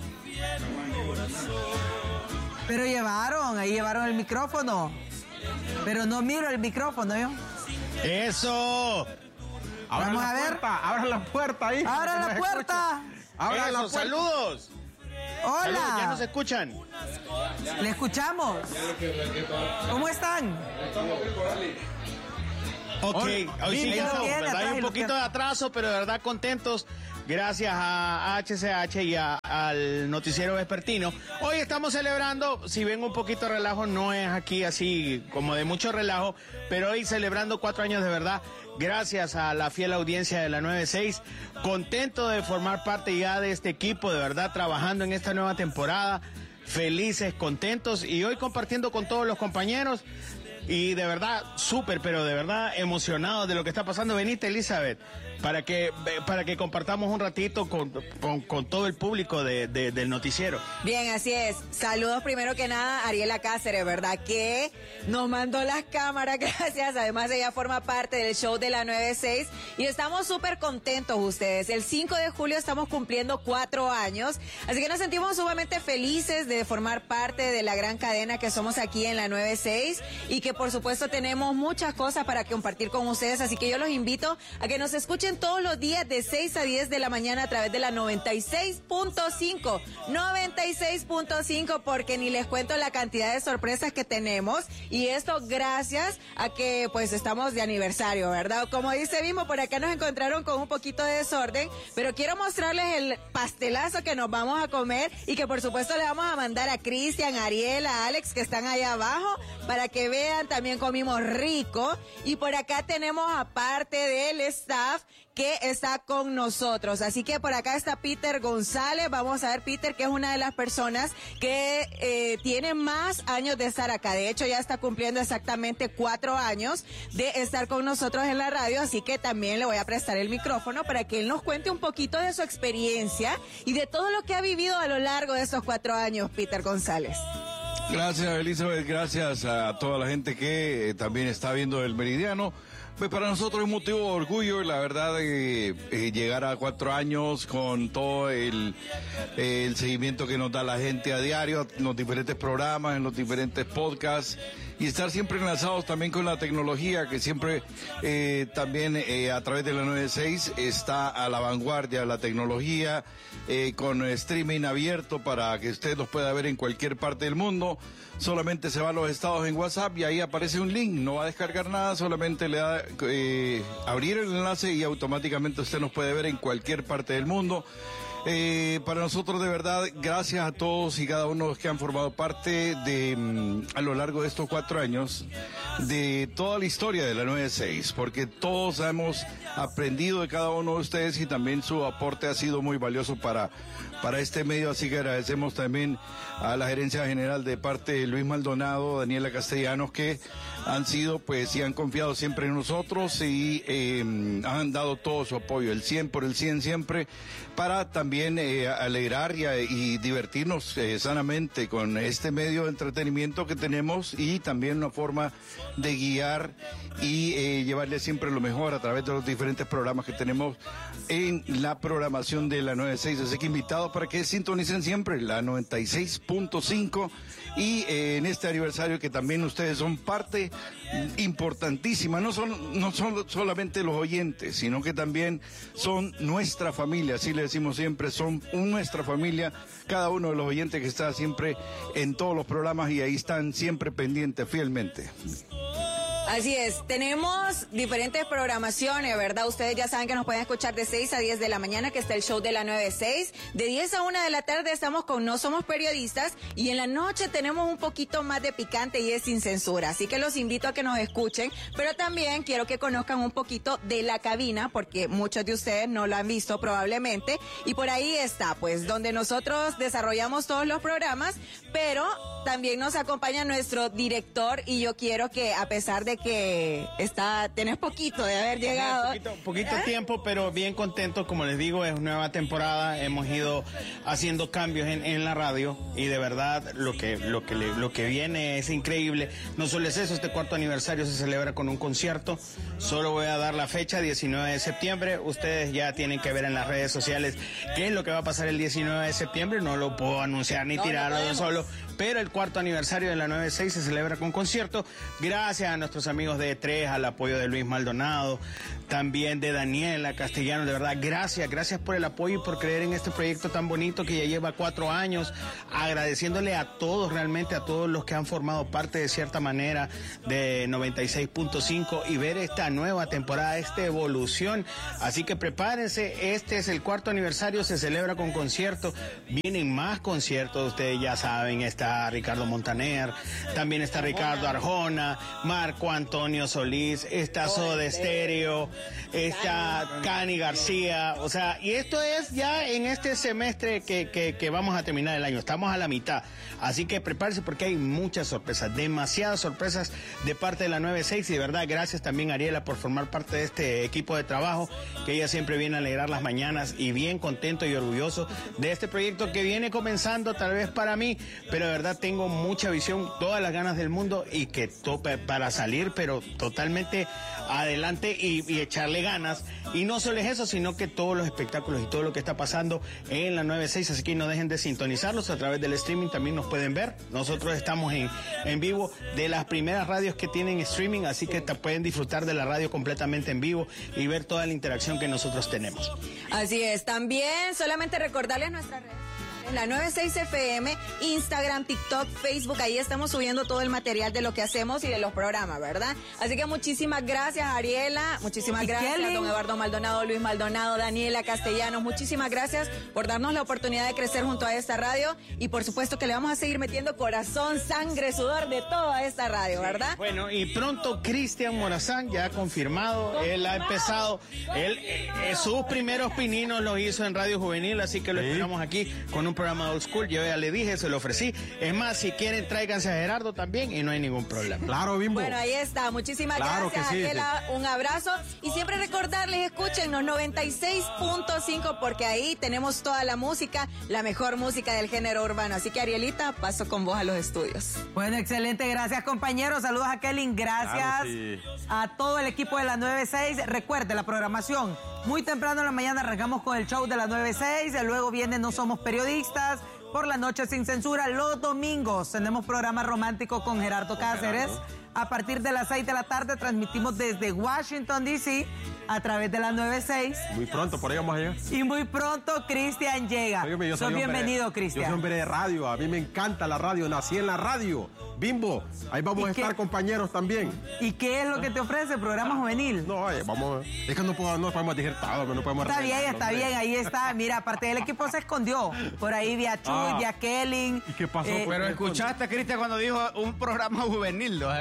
Pero ahí llevaron el micrófono. Pero no miro el micrófono, yo. ¡Eso! Vamos a ver. Abran la puerta ahí. ¡Abran la puerta! ¡Abran la puerta! ¡Saludos! ¡Hola! Saludos, ¿ya nos escuchan? Le escuchamos. ¿Cómo están? Ok, hoy sí estamos, ¿verdad? Hay un atrás, poquito de atraso, pero de verdad contentos. Gracias a HCH y al noticiero vespertino. Hoy estamos celebrando, si ven un poquito de relajo, no es aquí así como de mucho relajo, pero hoy celebrando 4 años de verdad. Gracias a la fiel audiencia de la 96. Contento de formar parte ya de este equipo, de verdad, trabajando en esta nueva temporada. Felices, contentos y hoy compartiendo con todos los compañeros. Y de verdad, súper, pero de verdad emocionados de lo que está pasando. Venite, Elizabeth, para que compartamos un ratito con todo el público del noticiero. Bien, así es. Saludos primero que nada a Ariela Cáceres, ¿verdad? Que nos mandó las cámaras, gracias. Además, ella forma parte del show de la 96 y estamos súper contentos ustedes. El 5 de julio estamos cumpliendo 4 años, así que nos sentimos sumamente felices de formar parte de la gran cadena que somos aquí en la 96 y que por supuesto tenemos muchas cosas para compartir con ustedes, así que yo los invito a que nos escuchen todos los días de 6 a 10 de la mañana a través de la 96.5, 96.5, porque ni les cuento la cantidad de sorpresas que tenemos y esto gracias a que pues estamos de aniversario, ¿verdad? Como dice Bimbo, por acá nos encontraron con un poquito de desorden, pero quiero mostrarles el pastelazo que nos vamos a comer y que por supuesto le vamos a mandar a Cristian, a Ariel, a Alex que están allá abajo para que vean, también comimos rico y por acá tenemos aparte del staff que está con nosotros. Así que por acá está Peter González. Vamos a ver, Peter, que es una de las personas que tiene más años de estar acá. De hecho, ya está cumpliendo exactamente 4 años de estar con nosotros en la radio. Así que también le voy a prestar el micrófono para que él nos cuente un poquito de su experiencia y de todo lo que ha vivido a lo largo de esos 4 años, Peter González. Gracias, Elizabeth. Gracias a toda la gente que también está viendo el Meridiano. Pues para nosotros es motivo de orgullo, la verdad, llegar a 4 años con todo el seguimiento que nos da la gente a diario, en los diferentes programas, en los diferentes podcasts, y estar siempre enlazados también con la tecnología, que siempre también a través de la 96 está a la vanguardia de la tecnología, con streaming abierto para que usted los pueda ver en cualquier parte del mundo. Solamente se va a los estados en WhatsApp y ahí aparece un link, no va a descargar nada, solamente le da abrir el enlace y automáticamente usted nos puede ver en cualquier parte del mundo. Para nosotros de verdad, gracias a todos y cada uno de los que han formado parte de a lo largo de estos 4 años de toda la historia de la 96, porque todos hemos aprendido de cada uno de ustedes y también su aporte ha sido muy valioso para este medio, así que agradecemos también a la gerencia general de parte de Luis Maldonado, Daniela Castellanos, que han sido pues y han confiado siempre en nosotros y han dado todo su apoyo, el 100 por el 100 siempre, para también alegrar y divertirnos sanamente con este medio de entretenimiento que tenemos y también una forma de guiar y llevarle siempre lo mejor a través de los diferentes programas que tenemos en la programación de la 96. Así que invitados para que sintonicen siempre la 96.5 y en este aniversario que también ustedes son parte importantísima, no son solamente los oyentes, sino que también son nuestra familia, así le decimos siempre, son nuestra familia, cada uno de los oyentes que está siempre en todos los programas y ahí están siempre pendientes fielmente. Así es, tenemos diferentes programaciones, ¿verdad? Ustedes ya saben que nos pueden escuchar de 6 a 10 de la mañana, que está el show de la 96. De 10 a 1 de la tarde estamos con No Somos Periodistas. Y en la noche tenemos un poquito más de picante y es sin censura. Así que los invito a que nos escuchen. Pero también quiero que conozcan un poquito de La Cabina, porque muchos de ustedes no lo han visto probablemente. Y por ahí está, pues, donde nosotros desarrollamos todos los programas. Pero también nos acompaña nuestro director y yo quiero que, a pesar de que tenés poquito de haber llegado. Poquito tiempo, pero bien contento, como les digo, es nueva temporada, hemos ido haciendo cambios en la radio y de verdad lo que viene es increíble. No solo es eso, este 4º aniversario se celebra con un concierto, solo voy a dar la fecha, 19 de septiembre, ustedes ya tienen que ver en las redes sociales qué es lo que va a pasar el 19 de septiembre, no lo puedo anunciar ni tirarlo de solo, pero el 4º aniversario de la 96 se celebra con concierto, gracias a nuestros nuestros amigos de E3, al apoyo de Luis Maldonado, también de Daniela Castellanos. De verdad, gracias por el apoyo y por creer en este proyecto tan bonito que ya lleva 4 años. Agradeciéndole a todos, realmente a todos los que han formado parte de cierta manera de 96.5 y ver esta nueva temporada, esta evolución. Así que prepárense, este es el 4º aniversario, se celebra con conciertos, vienen más conciertos, ustedes ya saben, está Ricardo Montaner, también está Ricardo Arjona, Marco Antonio Solís, está Soda Stereo, está Cani García, o sea, y esto es ya en este semestre que vamos a terminar el año, estamos a la mitad, así que prepárense porque hay muchas sorpresas, demasiadas sorpresas de parte de la 96 y de verdad gracias también a Ariela por formar parte de este equipo de trabajo, que ella siempre viene a alegrar las mañanas y bien contento y orgulloso de este proyecto que viene comenzando tal vez para mí, pero de verdad tengo mucha visión, todas las ganas del mundo y que tope para salir, pero totalmente adelante y echarle ganas. Y no solo es eso, sino que todos los espectáculos y todo lo que está pasando en la 96, así que no dejen de sintonizarlos a través del streaming, también nos pueden ver. Nosotros estamos en vivo de las primeras radios que tienen streaming, así que pueden disfrutar de la radio completamente en vivo y ver toda la interacción que nosotros tenemos. Así es, también solamente recordarles nuestras redes. En la 96 FM, Instagram, TikTok, Facebook, ahí estamos subiendo todo el material de lo que hacemos y de los programas, ¿verdad? Así que muchísimas gracias, Ariela, muchísimas gracias, don Eduardo Maldonado, Luis Maldonado, Daniela Castellanos, muchísimas gracias por darnos la oportunidad de crecer junto a esta radio y por supuesto que le vamos a seguir metiendo corazón, sangre, sudor de toda esta radio, ¿verdad? Bueno, y pronto Cristian Morazán ya ha confirmado, él ha empezado, sus primeros pininos los hizo en Radio Juvenil, así que lo esperamos aquí con un programa old school, yo ya le dije, se lo ofrecí. Es más, si quieren, tráiganse a Gerardo también y no hay ningún problema. Claro, Bimbo. Bueno, ahí está. Muchísimas gracias, sí, Ariela. Un abrazo. Y siempre recordarles, escúchenos 96.5 porque ahí tenemos toda la música, la mejor música del género urbano. Así que, Arielita, paso con vos a los estudios. Bueno, excelente. Gracias, compañeros. Saludos a Kelly. Gracias a todo el equipo de la 96. Recuerde la programación. Muy temprano en la mañana arrancamos con el show de la 96, luego viene No Somos Periodistas, por la noche Sin Censura, los domingos tenemos programa romántico con Gerardo Cáceres. A partir de las 6 de la tarde transmitimos desde Washington, D.C. a través de la 96. Muy pronto, por ahí vamos a llegar. Y muy pronto Cristian llega. Soy bienvenido, Cristian. Yo soy hombre de radio, a mí me encanta la radio, nací en la radio. Bimbo, ahí vamos a estar compañeros también. ¿Y qué es lo que te ofrece? ¿Programa juvenil? No, vamos, es que no podemos decir todo, no podemos... Está bien, ahí está. Mira, aparte del equipo se escondió. Por ahí vi a Chuy, vi a Kelly. ¿Y qué pasó? Pero escuchaste, Cristian, cuando dijo un programa juvenil, ¿no?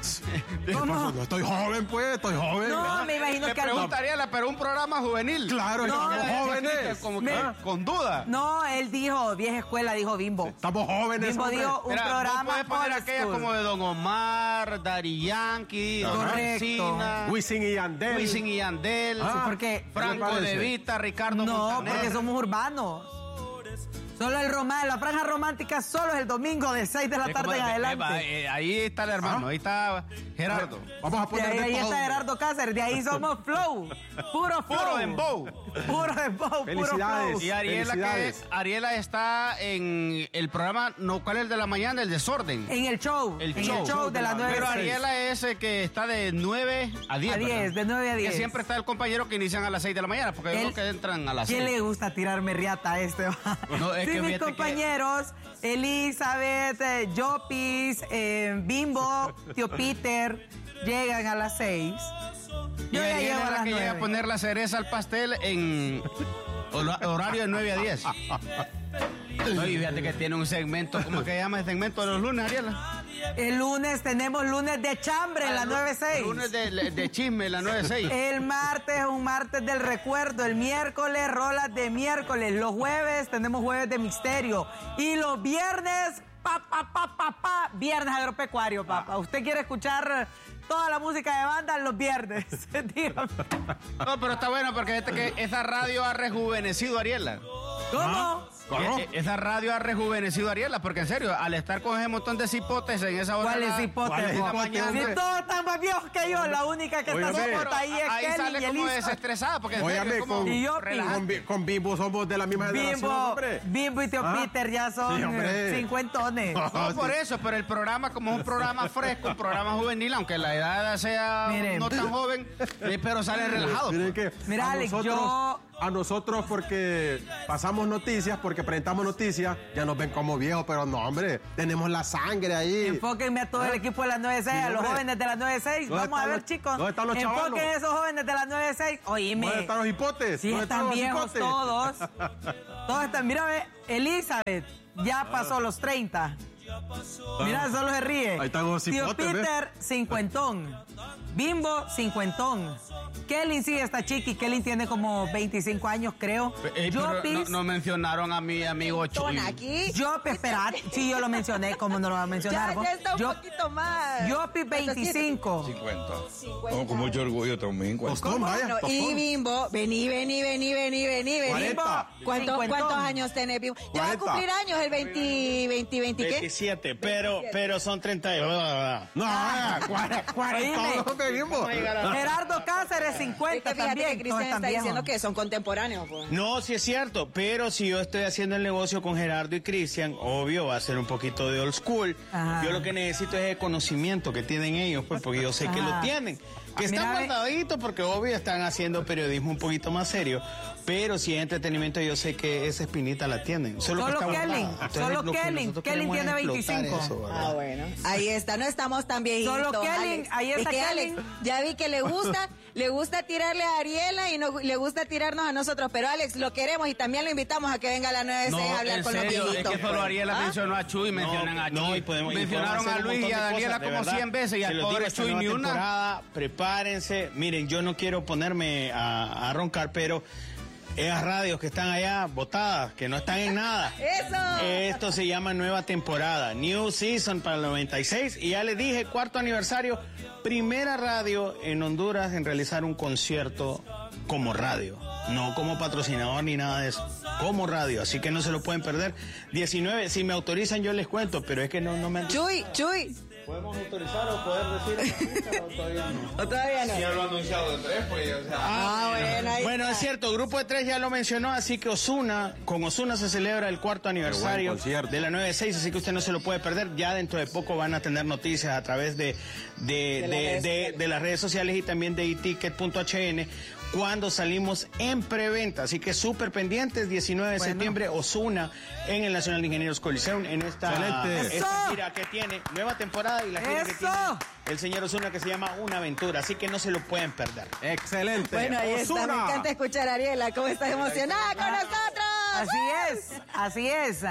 ¿Cómo? No, estoy joven, pues, estoy joven. No, me imagino que... preguntaría, pero un programa juvenil. Claro, estamos jóvenes. Como que, con duda. No, él dijo, vieja escuela, dijo Bimbo. Estamos jóvenes. Bimbo dijo un programa... No puedes poner aquellas como de Don Omar, Daddy Yankee, Correcto. Wisin y Yandel. Porque Franco De Vita, Ricardo Montaner. No, porque somos urbanos. Solo la franja romántica solo es el domingo de 6 de la tarde en adelante. Ahí está el hermano, ahí está Gerardo. Vamos a poner ahí está Gerardo Cáceres, de ahí somos flow. Puro dembow. Puro dembow, felicidades, puro flow. Y Ariela está en el programa, ¿cuál es el de la mañana? El Desorden. En el show. El show de las 9 Pero Ariela es el que está de 9 a 10. De 9 a 10. Que siempre está el compañero que inician a las 6 de la mañana, porque es los que entran a las 6. ¿Quién le gusta tirarme riata a este? No, es que mis compañeros, Elizabeth, Jopis, Bimbo, Tío Peter, llegan a las 6. Yo ya llego a las 9. Llega a poner la cereza al pastel en horario de 9 a 10. No, y fíjate que tiene un segmento, ¿cómo que se llama el segmento de los lunes, Ariela? El lunes tenemos lunes de chambre en la 96. Lunes de chisme en la 96. El martes es un martes del recuerdo. El miércoles, rolas de miércoles. Los jueves tenemos jueves de misterio. Y los viernes, viernes agropecuario, papá. ¿Usted quiere escuchar toda la música de banda los viernes? No, pero está bueno porque esa radio ha rejuvenecido a Ariela. ¿Cómo? Esa radio ha rejuvenecido a Ariela, porque en serio, al estar con ese montón de cipotes en esa hora... ¿Cuáles cipotes? Si todos están más viejos que yo, la única que está cipota ahí es Kelly sale y como Elisa. desestresada, porque Óyame, con Bimbo somos de la misma generación, hombre. Bimbo y Tío Peter ya son cincuentones. No, por eso, pero el programa, como es un programa fresco, un programa juvenil, aunque la edad sea no tan joven, pero sale relajado. Mira, Alex, a nosotros porque pasamos noticias, porque presentamos noticias, ya nos ven como viejos, pero no, hombre, tenemos la sangre ahí. Enfóquenme a todo el equipo de las 96, a los jóvenes de las 96. Vamos a ver, chicos. ¿Dónde están los chavalos? Enfoquen a esos jóvenes de las 96. Oíme. ¿Dónde están los hipotes? Sí, están viejos todos. Todos están. Mírame, Elizabeth ya pasó los 30. Mira, solo se ríe. Ahí están los Tío hipotes, Peter, cincuentón. Bimbo, cincuentón. Kelly sí está chiqui. Kelly tiene como 25 años, creo. No mencionaron a mi amigo Chuy. Yopi, espera. Sí, yo lo mencioné. ¿Cómo no lo va a mencionar? Ya está un poquito más. Yopi, 25. 50. Con mucho orgullo también. Y Bimbo, vení. 40. ¿Cuántos años tenés, Bimbo? Ya va a cumplir años el 20 ¿qué? 27, pero son 30. No, 40. Gerardo Cáceres, 50 también. Cristian está diciendo que son contemporáneos. Pues. No, sí es cierto, pero si yo estoy haciendo el negocio con Gerardo y Cristian, obvio va a ser un poquito de old school. Yo lo que necesito es el conocimiento que tienen ellos, pues, porque yo sé que lo tienen. Que están guardaditos porque obvio están haciendo periodismo un poquito más serio. Pero si es entretenimiento, yo sé que esa espinita la tienen. Solo Kelly tiene 25. Bueno. Ahí está, no estamos tan viejitos. Solo Kelly, ahí está Kelly. Alex, ya vi que le gusta tirarle a Ariela y le gusta tirarnos a nosotros. Pero Alex, lo queremos y también lo invitamos a que venga a la 96 a hablar con los viejitos. Es que solo Ariela mencionó a Chuy, mencionan a Chuy. Mencionaron a Luis y a Daniela como 100 veces y al pobre Chuy ni una. Prepárense. Miren, yo no quiero ponerme a roncar, pero... esas radios que están allá botadas, que no están en nada. ¡Eso! Esto se llama nueva temporada, New Season para el 96. Y ya les dije, 4º aniversario, primera radio en Honduras en realizar un concierto como radio. No como patrocinador ni nada de eso, como radio. Así que no se lo pueden perder. 19, si me autorizan yo les cuento, pero es que no me han... Chuy. ¿Podemos autorizar o poder decir o todavía no? ¿O todavía no? Si ya lo han anunciado de 3, pues, o sea... Bueno, es cierto, Grupo de 3 ya lo mencionó, así que con Ozuna se celebra el 4º aniversario de la 96, así que usted no se lo puede perder. Ya dentro de poco van a tener noticias a través de las redes sociales y también de iticket.hn cuando salimos en preventa. Así que súper pendientes, 19 de septiembre, Ozuna en el Nacional de Ingenieros Coliseum, en esta gira que tiene, nueva temporada y la gira que tiene el señor Ozuna que se llama Una Aventura. Así que no se lo pueden perder. Excelente. Bueno, ahí está. Me encanta escuchar a Ariela, cómo estás emocionada con nosotros. Así es.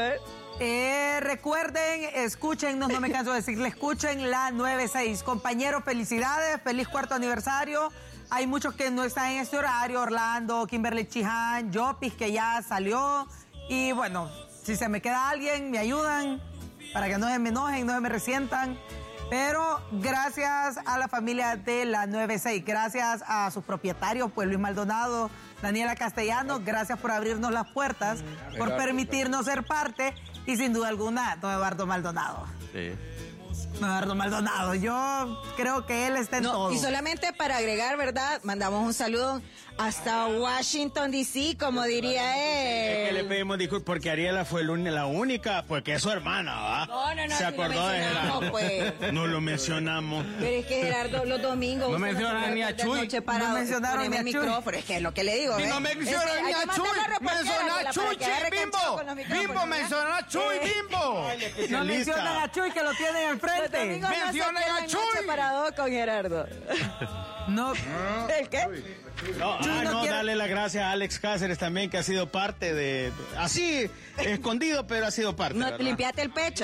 Recuerden, escúchennos, no me canso de decirle, escuchen la 96. Compañeros, felicidades, feliz 4º aniversario. Hay muchos que no están en este horario, Orlando, Kimberly Chiján, Jopis, que ya salió. Y bueno, si se me queda alguien, me ayudan para que no se me enojen, no se me resientan. Pero gracias a la familia de la 96, gracias a sus propietarios, pues Luis Maldonado, Daniela Castellano, gracias por abrirnos las puertas, por permitirnos ser parte y sin duda alguna, don Eduardo Maldonado. Sí. Eduardo Maldonado, yo creo que él está en todo. Y solamente para agregar, ¿verdad? Mandamos un saludo hasta Washington, D.C., como diría él. Es que le pedimos disculpas porque Ariela fue la única, porque es su hermana, ¿va? No, se acordó de Gerardo. Pues. No lo mencionamos. Pero es que Gerardo, los domingos... No mencionan ni a Chuy. No mencionaron ni a el micrófono, es que es lo que le digo. Y no mencionan ni a Chuy. Mencionó a Chuy, Bimbo. Bimbo mencionó a Chuy, Bimbo. No mencionan a Chuy, que lo tienen enfrente. Mencionan a Chuy. Separado con Gerardo. No. ¿El qué? No, darle las gracias a Alex Cáceres también, que ha sido parte de... Así, escondido, pero ha sido parte. No, limpiate el pecho.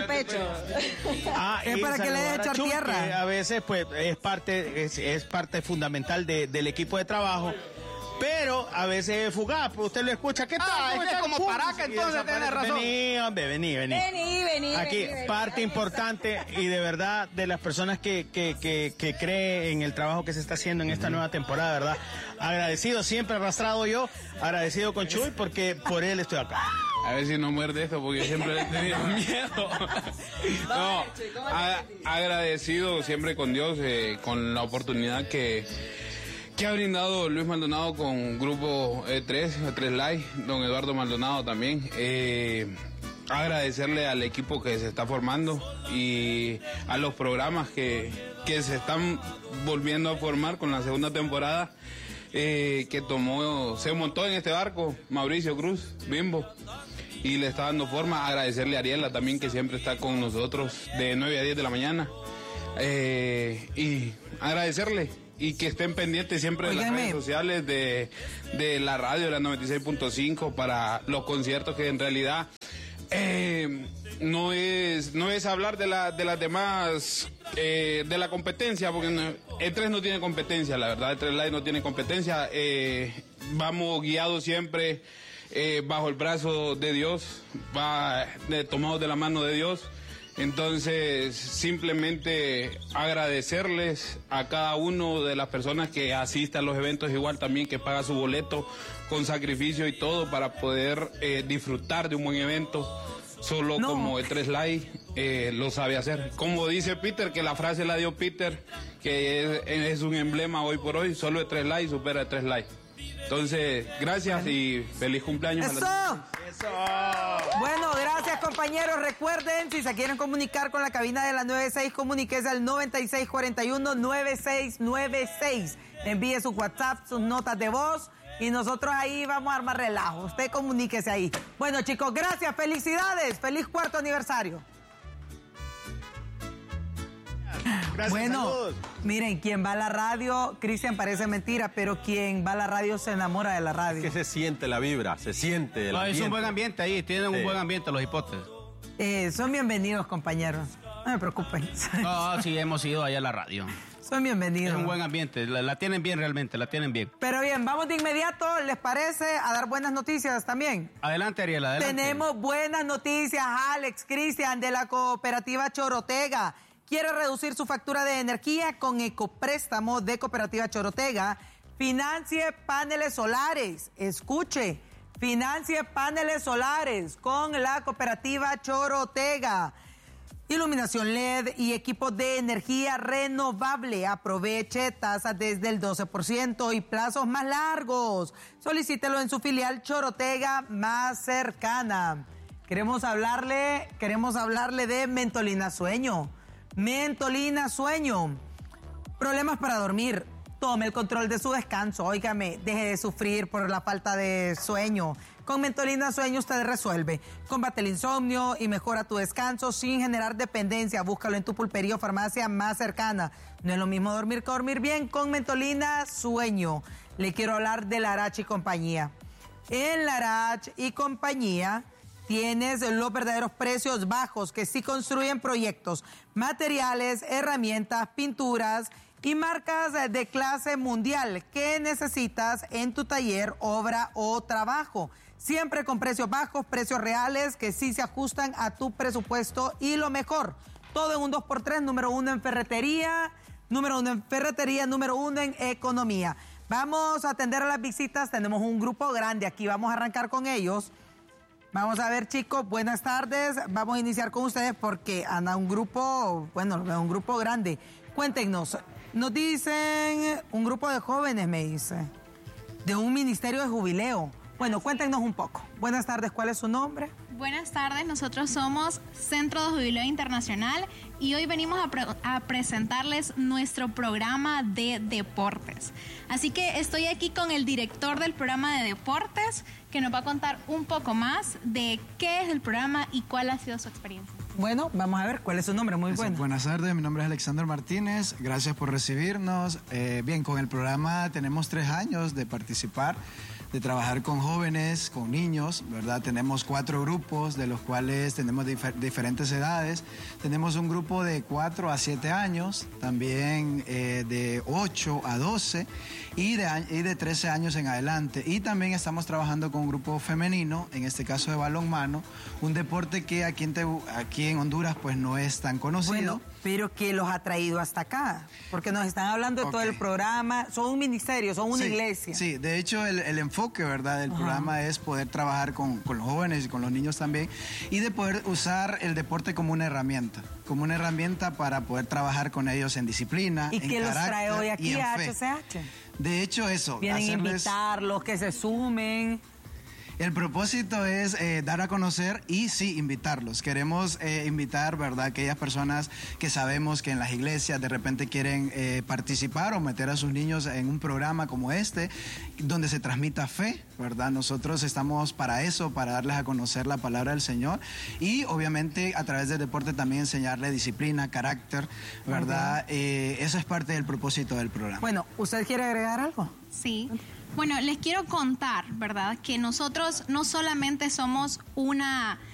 Es para que le deje echar tierra. A veces, pues, es parte fundamental del equipo de trabajo. pero a veces es fugaz. Usted lo escucha, ¿qué tal? Es como Paraca, entonces tiene razón. Vení. Aquí, parte importante y de verdad de las personas que cree en el trabajo que se está haciendo en esta nueva temporada, ¿verdad? Agradecido, siempre arrastrado yo, agradecido con Chuy porque por él estoy acá. A ver si no muerde esto porque siempre le he tenido miedo. No, agradecido siempre con Dios, con la oportunidad que ha brindado Luis Maldonado con Grupo 3 Live, don Eduardo Maldonado también. Agradecerle al equipo que se está formando y a los programas que se están volviendo a formar con la segunda temporada, se montó en este barco Mauricio Cruz, Bimbo, y le está dando forma. Agradecerle a Ariela también, que siempre está con nosotros de 9 a 10 de la mañana, y agradecerle y que estén pendientes siempre de las redes sociales de la radio, la 96.5, para los conciertos, que en realidad no es hablar de las demás, de la competencia, porque E3 no tiene competencia, la verdad, E3 Live no tiene competencia. Vamos guiados siempre bajo el brazo de Dios, tomados de la mano de Dios. Entonces, simplemente agradecerles a cada uno de las personas que asisten a los eventos, igual también que paga su boleto con sacrificio y todo para poder disfrutar de un buen evento, como el 3 Live lo sabe hacer. Como dice Peter, que la frase la dio Peter, que es un emblema hoy por hoy, solo el 3 Live supera el 3 Live. Entonces, gracias y feliz cumpleaños. ¡Eso! Bueno, gracias, compañeros. Recuerden, si se quieren comunicar con la cabina de la 96, comuníquese al 9641-9696. Envíe su WhatsApp, sus notas de voz y nosotros ahí vamos a armar relajo. Usted comuníquese ahí. Bueno, chicos, gracias, felicidades, feliz 4º aniversario. Gracias, bueno, saludos. Miren, quien va a la radio, Cristian, parece mentira, pero quien va a la radio se enamora de la radio. Es que se siente la vibra, se siente el ambiente. Es un buen ambiente ahí, tienen un buen ambiente los hipotes. Son bienvenidos, compañeros. No me preocupen. No, sí, hemos ido allá a la radio. Son bienvenidos. Es un buen ambiente, la tienen bien realmente, la tienen bien. Pero bien, vamos de inmediato, ¿les parece? A dar buenas noticias también. Adelante, Ariela, adelante. Tenemos buenas noticias, Alex, Cristian, de la cooperativa Chorotega. Quiere reducir su factura de energía con Ecopréstamo de Cooperativa Chorotega. Financie paneles solares. Escuche, financie paneles solares con la Cooperativa Chorotega. Iluminación LED y equipos de energía renovable. Aproveche tasas desde el 12% y plazos más largos. Solicítelo en su filial Chorotega más cercana. Queremos hablarle de Mentolina Sueño. Mentolina Sueño. Problemas para dormir. Tome el control de su descanso. Óigame, deje de sufrir por la falta de sueño. Con Mentolina Sueño usted resuelve. Combate el insomnio y mejora tu descanso sin generar dependencia. Búscalo en tu pulpería o farmacia más cercana. No es lo mismo dormir que dormir bien con Mentolina Sueño. Le quiero hablar de Larach y compañía. En Larach y compañía tienes los verdaderos precios bajos que sí construyen proyectos, materiales, herramientas, pinturas y marcas de clase mundial que necesitas en tu taller, obra o trabajo. Siempre con precios bajos, precios reales que sí se ajustan a tu presupuesto y lo mejor, todo en un 2x3, número 1 en ferretería, número 1 en economía. Vamos a atender a las visitas, tenemos un grupo grande aquí, vamos a arrancar con ellos. Vamos a ver, chicos, buenas tardes. Vamos a iniciar con ustedes porque anda un grupo grande. Cuéntenos, nos dicen un grupo de jóvenes, me dice, de un ministerio de jubileo. Bueno, cuéntenos un poco. Buenas tardes, ¿cuál es su nombre? Buenas tardes, nosotros somos Centro de Jubileo Internacional y hoy venimos a presentarles nuestro programa de deportes. Así que estoy aquí con el director del programa de deportes que nos va a contar un poco más de qué es el programa y cuál ha sido su experiencia. Bueno, vamos a ver cuál es su nombre, muy bueno. Buenas tardes, mi nombre es Alexander Martínez, gracias por recibirnos. Bien, con el programa tenemos 3 años de participar. de trabajar con jóvenes, con niños, ¿verdad? Tenemos 4 grupos, de los cuales tenemos diferentes edades. Tenemos un grupo de 4 a 7 años, también de 8 a 12 y de 13 años en adelante. Y también estamos trabajando con un grupo femenino, en este caso de balonmano, un deporte que aquí en Honduras pues no es tan conocido. Bueno, pero que los ha traído hasta acá, porque nos están hablando de todo el programa. Son un ministerio, son una iglesia. Sí, de hecho el enfoque, ¿verdad?, del programa es poder trabajar con los jóvenes y con los niños también, y de poder usar el deporte como una herramienta para poder trabajar con ellos en disciplina, ¿Y en qué los carácter trae hoy aquí y en a fe. HCH? De hecho, eso. Vienen a invitarlos, que se sumen. El propósito es dar a conocer y sí, invitarlos. Queremos invitar, ¿verdad?, aquellas personas que sabemos que en las iglesias de repente quieren participar o meter a sus niños en un programa como este, donde se transmita fe, ¿verdad? Nosotros estamos para eso, para darles a conocer la palabra del Señor y obviamente a través del deporte también enseñarle disciplina, carácter, ¿verdad? Eso es parte del propósito del programa. Bueno, ¿usted quiere agregar algo? Sí. Bueno, les quiero contar, ¿verdad?, que nosotros no solamente somos una